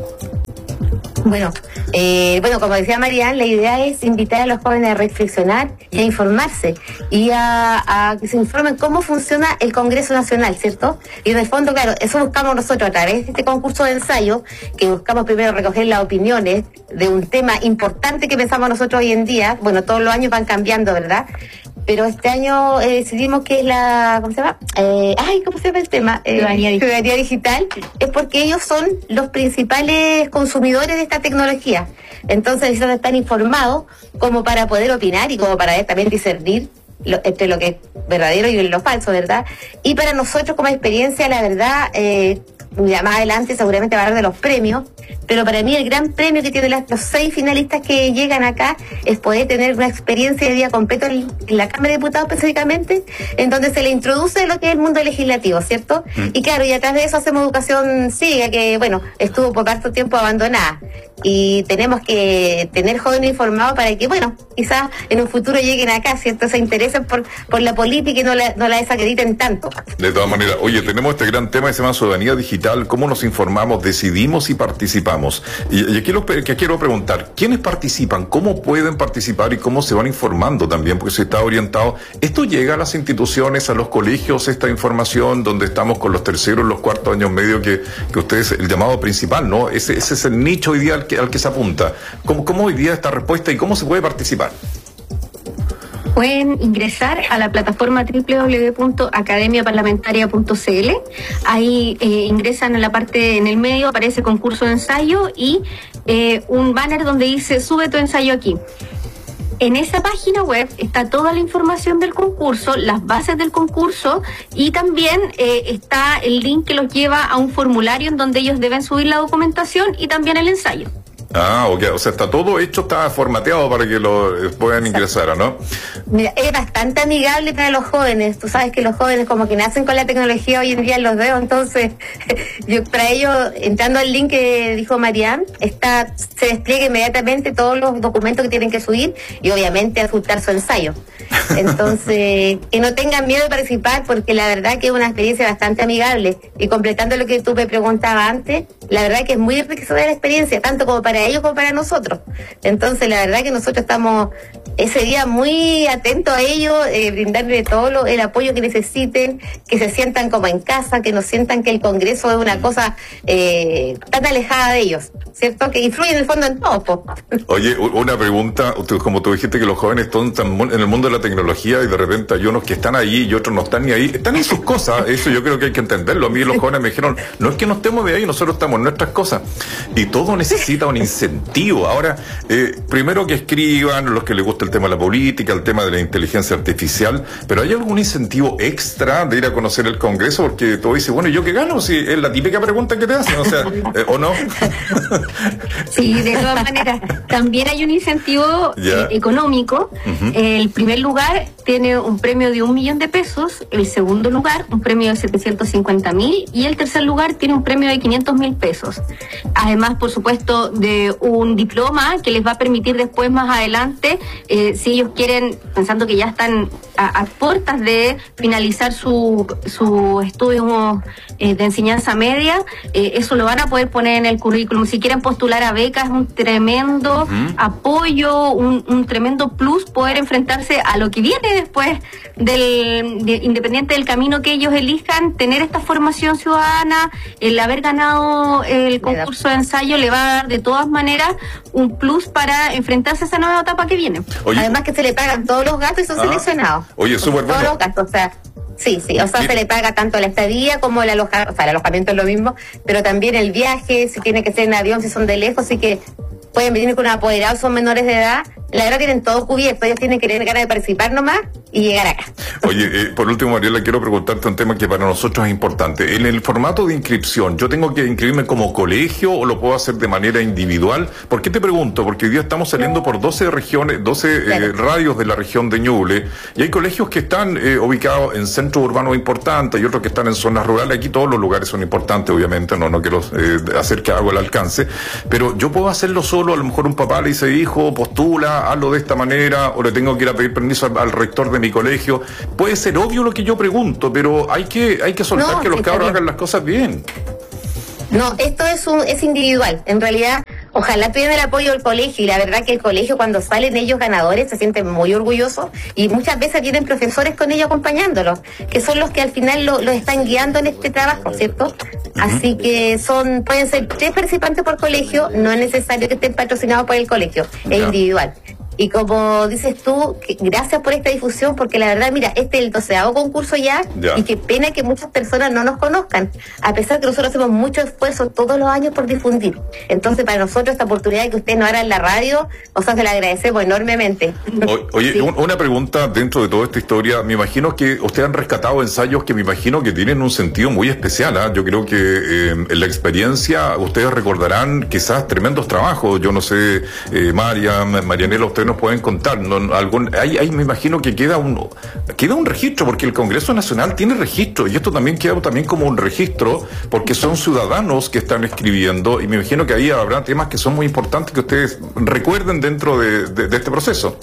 Bueno, eh, bueno, como decía Marian, la idea es invitar a los jóvenes a reflexionar y a informarse y a, a que se informen cómo funciona el Congreso Nacional, ¿cierto? Y en el fondo, claro, eso buscamos nosotros a través de este concurso de ensayo, que buscamos primero recoger las opiniones de un tema importante que pensamos nosotros hoy en día. Bueno, todos los años van cambiando, ¿verdad? Pero este año eh, decidimos que es la, ¿cómo se llama? Eh, ay, ¿cómo se llama el tema? Eh, Ciudadanía digital. Ciudadanía digital. Es porque ellos son los principales consumidores de esta tecnología. Entonces necesitan estar informados como para poder opinar y como para también discernir lo, entre lo que es verdadero y lo falso, ¿verdad? Y para nosotros como experiencia, la verdad, eh, ya más adelante seguramente va a hablar de los premios, pero para mí el gran premio que tienen los seis finalistas que llegan acá es poder tener una experiencia de día completo en, en la Cámara de Diputados específicamente, en donde se le introduce lo que es el mundo legislativo, ¿cierto? Mm. Y claro, y atrás de eso hacemos educación cívica, que bueno, estuvo por tanto tiempo abandonada. Y tenemos que tener jóvenes informados para que, bueno, quizás en un futuro lleguen acá, ¿cierto? Se interesen por, por la política y no la, no la desacrediten tanto. De todas maneras, oye, tenemos este gran tema que se llama ciudadanía digital, cómo nos informamos, decidimos y participamos. Y, y aquí lo que quiero preguntar, ¿quiénes participan? ¿Cómo pueden participar y cómo se van informando también? Porque se está orientado, ¿esto llega a las instituciones, a los colegios, esta información, donde estamos con los terceros, los cuartos años medio, que, que ustedes, el llamado principal, ¿no? Ese, ese es el nicho ideal que, al que se apunta. ¿Cómo, ¿Cómo hoy día esta respuesta y cómo se puede participar? Pueden ingresar a la plataforma doble u doble u doble u punto academia parlamentaria punto c l. Ahí eh, ingresan en la parte, en el medio aparece concurso de ensayo y eh, un banner donde dice sube tu ensayo aquí. En esa página web está toda la información del concurso, las bases del concurso y también eh, está el link que los lleva a un formulario en donde ellos deben subir la documentación y también el ensayo. Ah, ok, o sea, está todo hecho, está formateado para que lo eh, puedan ingresar, ¿no? Mira, es bastante amigable para los jóvenes. Tú sabes que los jóvenes como que nacen con la tecnología hoy en día, los veo, entonces yo para ellos, entrando al link que dijo Marian, está, se despliega inmediatamente todos los documentos que tienen que subir y obviamente adjuntar su ensayo. Entonces, que no tengan miedo de participar porque la verdad que es una experiencia bastante amigable. Y completando lo que tú me preguntabas antes, la verdad que es muy enriquecedora la experiencia, tanto como para ellos como para nosotros. Entonces, la verdad que nosotros estamos ese día muy atento a ellos, eh, brindarle todo lo, el apoyo que necesiten, que se sientan como en casa, que no sientan que el Congreso es una cosa eh, tan alejada de ellos, ¿cierto? Que influye en el fondo en todo. Po. Oye, una pregunta, como tú dijiste que los jóvenes están en el mundo de la tecnología y de repente hay unos que están ahí y otros no están ni ahí, están en sus cosas, eso yo creo que hay que entenderlo. A mí los jóvenes me dijeron, no es que no estemos de ahí, nosotros estamos en nuestras cosas. Y todo necesita un incentivo. Ahora, eh, primero que escriban, los que les gusta el tema de la política, el tema de la inteligencia artificial, pero ¿hay algún incentivo extra de ir a conocer el Congreso? Porque tú dices, bueno, ¿y yo qué gano? Si es la típica pregunta que te hacen, o sea, eh, ¿o no? Sí, de todas maneras, también hay un incentivo eh, económico. Uh-huh. El primer lugar tiene un premio de un millón de pesos, el segundo lugar un premio de setecientos cincuenta mil y el tercer lugar tiene un premio de quinientos mil pesos. Además, por supuesto, de un diploma que les va a permitir después, más adelante, eh, si ellos quieren, pensando que ya están a, a puertas de finalizar su, su estudio eh, de enseñanza media, eh, eso lo van a poder poner en el currículum. Si quieren postular a becas, es un tremendo uh-huh. apoyo, un, un tremendo plus poder enfrentarse a lo que viene después del de, independiente del camino que ellos elijan, tener esta formación ciudadana, el haber ganado el concurso de ensayo le va a dar de todas maneras un plus para enfrentarse a esa nueva etapa que viene. Oye, además que se le pagan todos los gastos y son ah, seleccionados. Oye, súper bueno. Todos los gastos, o sea, sí, sí, o sea, se le paga tanto la estadía como el alojamiento, o sea, el alojamiento es lo mismo, pero también el viaje, si tiene que ser en avión, si son de lejos, así que pueden venir con un apoderado, son menores de edad, la verdad tienen todo cubierto, ellos tienen que tener ganas de participar nomás y llegar acá. Oye, eh, por último, Mariela, quiero preguntarte un tema que para nosotros es importante. En el formato de inscripción, ¿yo tengo que inscribirme como colegio o lo puedo hacer de manera individual? ¿Por qué te pregunto? Porque hoy día estamos saliendo por doce regiones, doce claro. eh, radios de la región de Ñuble, y hay colegios que están eh, ubicados en centros urbanos importantes y otros que están en zonas rurales. Aquí todos los lugares son importantes, obviamente, no, no quiero eh, hacer que hago el alcance, pero yo puedo hacerlo solo. A lo mejor un papá le dice, hijo, postula, hazlo de esta manera, o le tengo que ir a pedir permiso al, al rector de mi colegio. Puede ser obvio lo que yo pregunto, pero hay que hay que soltar no, que los cabros hagan las cosas bien. No, esto es un es individual. En realidad, ojalá piden el apoyo del colegio, y la verdad que el colegio, cuando salen ellos ganadores, se sienten muy orgullosos, y muchas veces tienen profesores con ellos acompañándolos, que son los que al final los lo están guiando en este trabajo, ¿cierto? Uh-huh. Así que son pueden ser tres participantes por colegio, no es necesario que estén patrocinados por el colegio, es yeah. individual. Y como dices tú, que gracias por esta difusión, porque la verdad, mira, este es el doceavo concurso ya, ya, y qué pena que muchas personas no nos conozcan, a pesar que nosotros hacemos mucho esfuerzo todos los años por difundir. Entonces, para nosotros, esta oportunidad de que ustedes nos hagan la radio, o sea, se la agradecemos enormemente. O, oye, sí. un, una pregunta dentro de toda esta historia. Me imagino que ustedes han rescatado ensayos que me imagino que tienen un sentido muy especial, ¿eh? Yo creo que eh, en la experiencia ustedes recordarán quizás tremendos trabajos. Yo no sé, eh, María, Marianela, ustedes nos pueden contar, ¿no? Algún, ahí, ahí me imagino que queda un queda un registro, porque el Congreso Nacional tiene registro, y esto también queda también como un registro, porque son ciudadanos que están escribiendo, y me imagino que ahí habrá temas que son muy importantes que ustedes recuerden dentro de, de, de este proceso.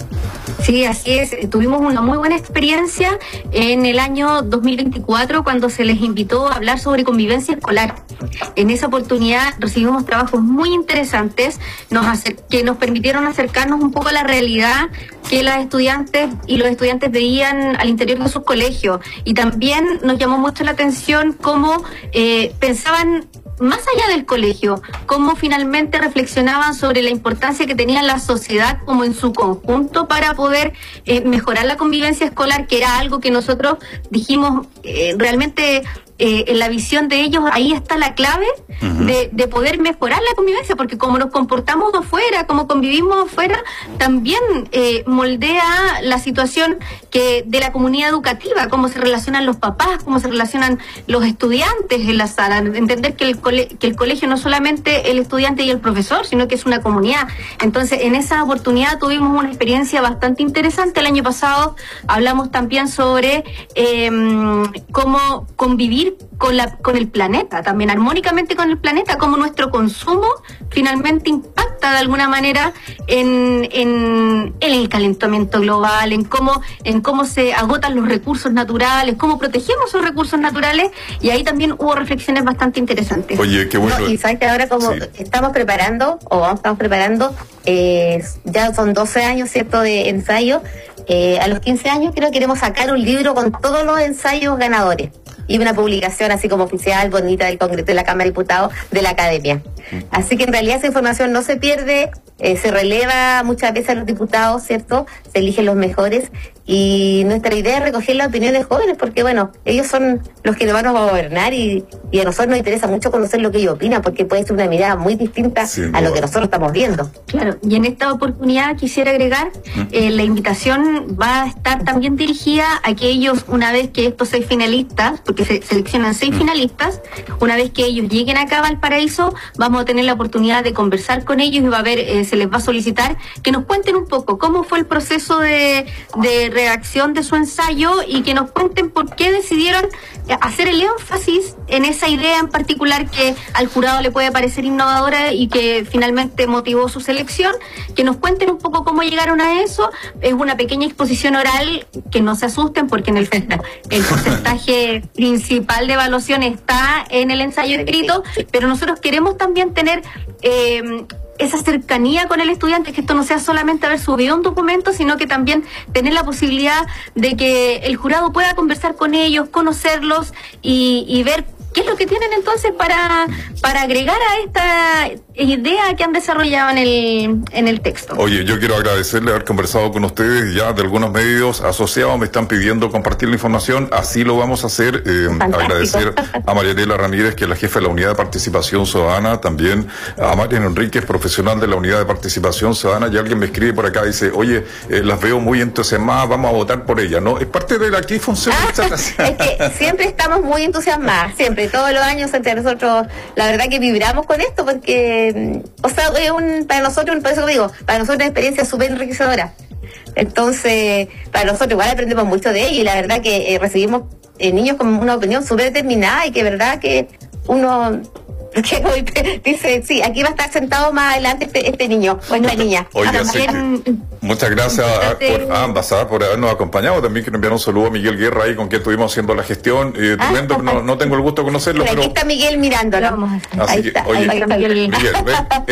Sí, así es. Tuvimos una muy buena experiencia en el año dos mil veinticuatro cuando se les invitó a hablar sobre convivencia escolar. En esa oportunidad recibimos trabajos muy interesantes nos acer- que nos permitieron acercarnos un poco a la realidad que las estudiantes y los estudiantes veían al interior de sus colegios. Y también nos llamó mucho la atención cómo eh, pensaban más allá del colegio, cómo finalmente reflexionaban sobre la importancia que tenía la sociedad como en su conjunto para poder eh, mejorar la convivencia escolar, que era algo que nosotros dijimos eh, realmente eh, en la visión de ellos, ahí está la clave uh-huh. de, de poder mejorar la convivencia, porque como nos comportamos afuera, como convivimos afuera, también eh, moldea la situación que de la comunidad educativa, cómo se relacionan los papás, cómo se relacionan los estudiantes en la sala, entender que el, cole, que el colegio no es solamente el estudiante y el profesor, sino que es una comunidad. Entonces, en esa oportunidad tuvimos una experiencia bastante interesante. El año pasado hablamos también sobre eh, cómo convivir con la con el planeta, también armónicamente con el planeta, cómo nuestro consumo finalmente impacta impacta de alguna manera en, en, en el calentamiento global, en cómo, en cómo se agotan los recursos naturales, cómo protegemos esos recursos naturales, y ahí también hubo reflexiones bastante interesantes. Oye, qué bueno. No, y sabes que ahora como sí. estamos preparando, o vamos, estamos preparando, eh, ya son doce años, ¿cierto?, de ensayo. Eh, a los quince años creo que queremos sacar un libro con todos los ensayos ganadores y una publicación así como oficial, bonita, del Congreso, de la Cámara de Diputados, de la Academia. Así que en realidad esa información no se pierde, eh, se releva muchas veces a los diputados, ¿cierto? Se eligen los mejores, y nuestra idea es recoger las opiniones de jóvenes, porque bueno, ellos son los que nos van a gobernar, y, y a nosotros nos interesa mucho conocer lo que ellos opinan, porque puede ser una mirada muy distinta sí, a lo que nosotros estamos viendo. Claro, y en esta oportunidad quisiera agregar, eh, la invitación va a estar también dirigida a aquellos, una vez que estos seis finalistas, porque se seleccionan seis finalistas, una vez que ellos lleguen acá a Valparaíso, vamos a tener la oportunidad de conversar con ellos, y va a haber, eh, se les va a solicitar que nos cuenten un poco cómo fue el proceso de, de redacción de su ensayo, y que nos cuenten por qué decidieron hacer el énfasis en esa idea en particular que al jurado le puede parecer innovadora y que finalmente motivó su selección. Que nos cuenten un poco cómo llegaron a eso. Es una pequeña exposición oral, que no se asusten, porque en el fondo el porcentaje principal de evaluación está en el ensayo escrito, pero nosotros queremos también tener eh, esa cercanía con el estudiante, que esto no sea solamente haber subido un documento, sino que también tener la posibilidad de que el jurado pueda conversar con ellos, conocerlos y, y ver qué es lo que tienen entonces para, para agregar a esta idea que han desarrollado en el, en el texto. Oye, yo quiero agradecerle haber conversado con ustedes. Ya de algunos medios asociados me están pidiendo compartir la información, así lo vamos a hacer. Eh, agradecer a Marianela Ramírez, que es la jefa de la Unidad de Participación Ciudadana, también a Marian Enríquez, profesional de la Unidad de Participación Ciudadana. Y alguien me escribe por acá, dice, oye, eh, las veo muy entusiasmadas, vamos a votar por ella, ¿no? Es parte de la que funciona. Ah, es que siempre estamos muy entusiasmadas, siempre, todos los años entre nosotros, la verdad que vibramos con esto, porque, o sea, es un, para nosotros, por eso digo, para nosotros una experiencia súper enriquecedora. Entonces, para nosotros igual aprendemos mucho de ella, y la verdad que eh, recibimos eh, niños con una opinión súper determinada, y que verdad que uno que dice, sí, aquí va a estar sentado más adelante este, este niño o esta niña. Oiga, sí, muchas gracias a, por a ambas, ¿sabes? Por habernos acompañado. También quiero enviar un saludo a Miguel Guerra, ahí con quien estuvimos haciendo la gestión. Eh, ah, no, no tengo el gusto de conocerlo, pero... Aquí está Miguel mirándolo. Así ahí que, está, oye, ahí está Miguel. Miguel, ven.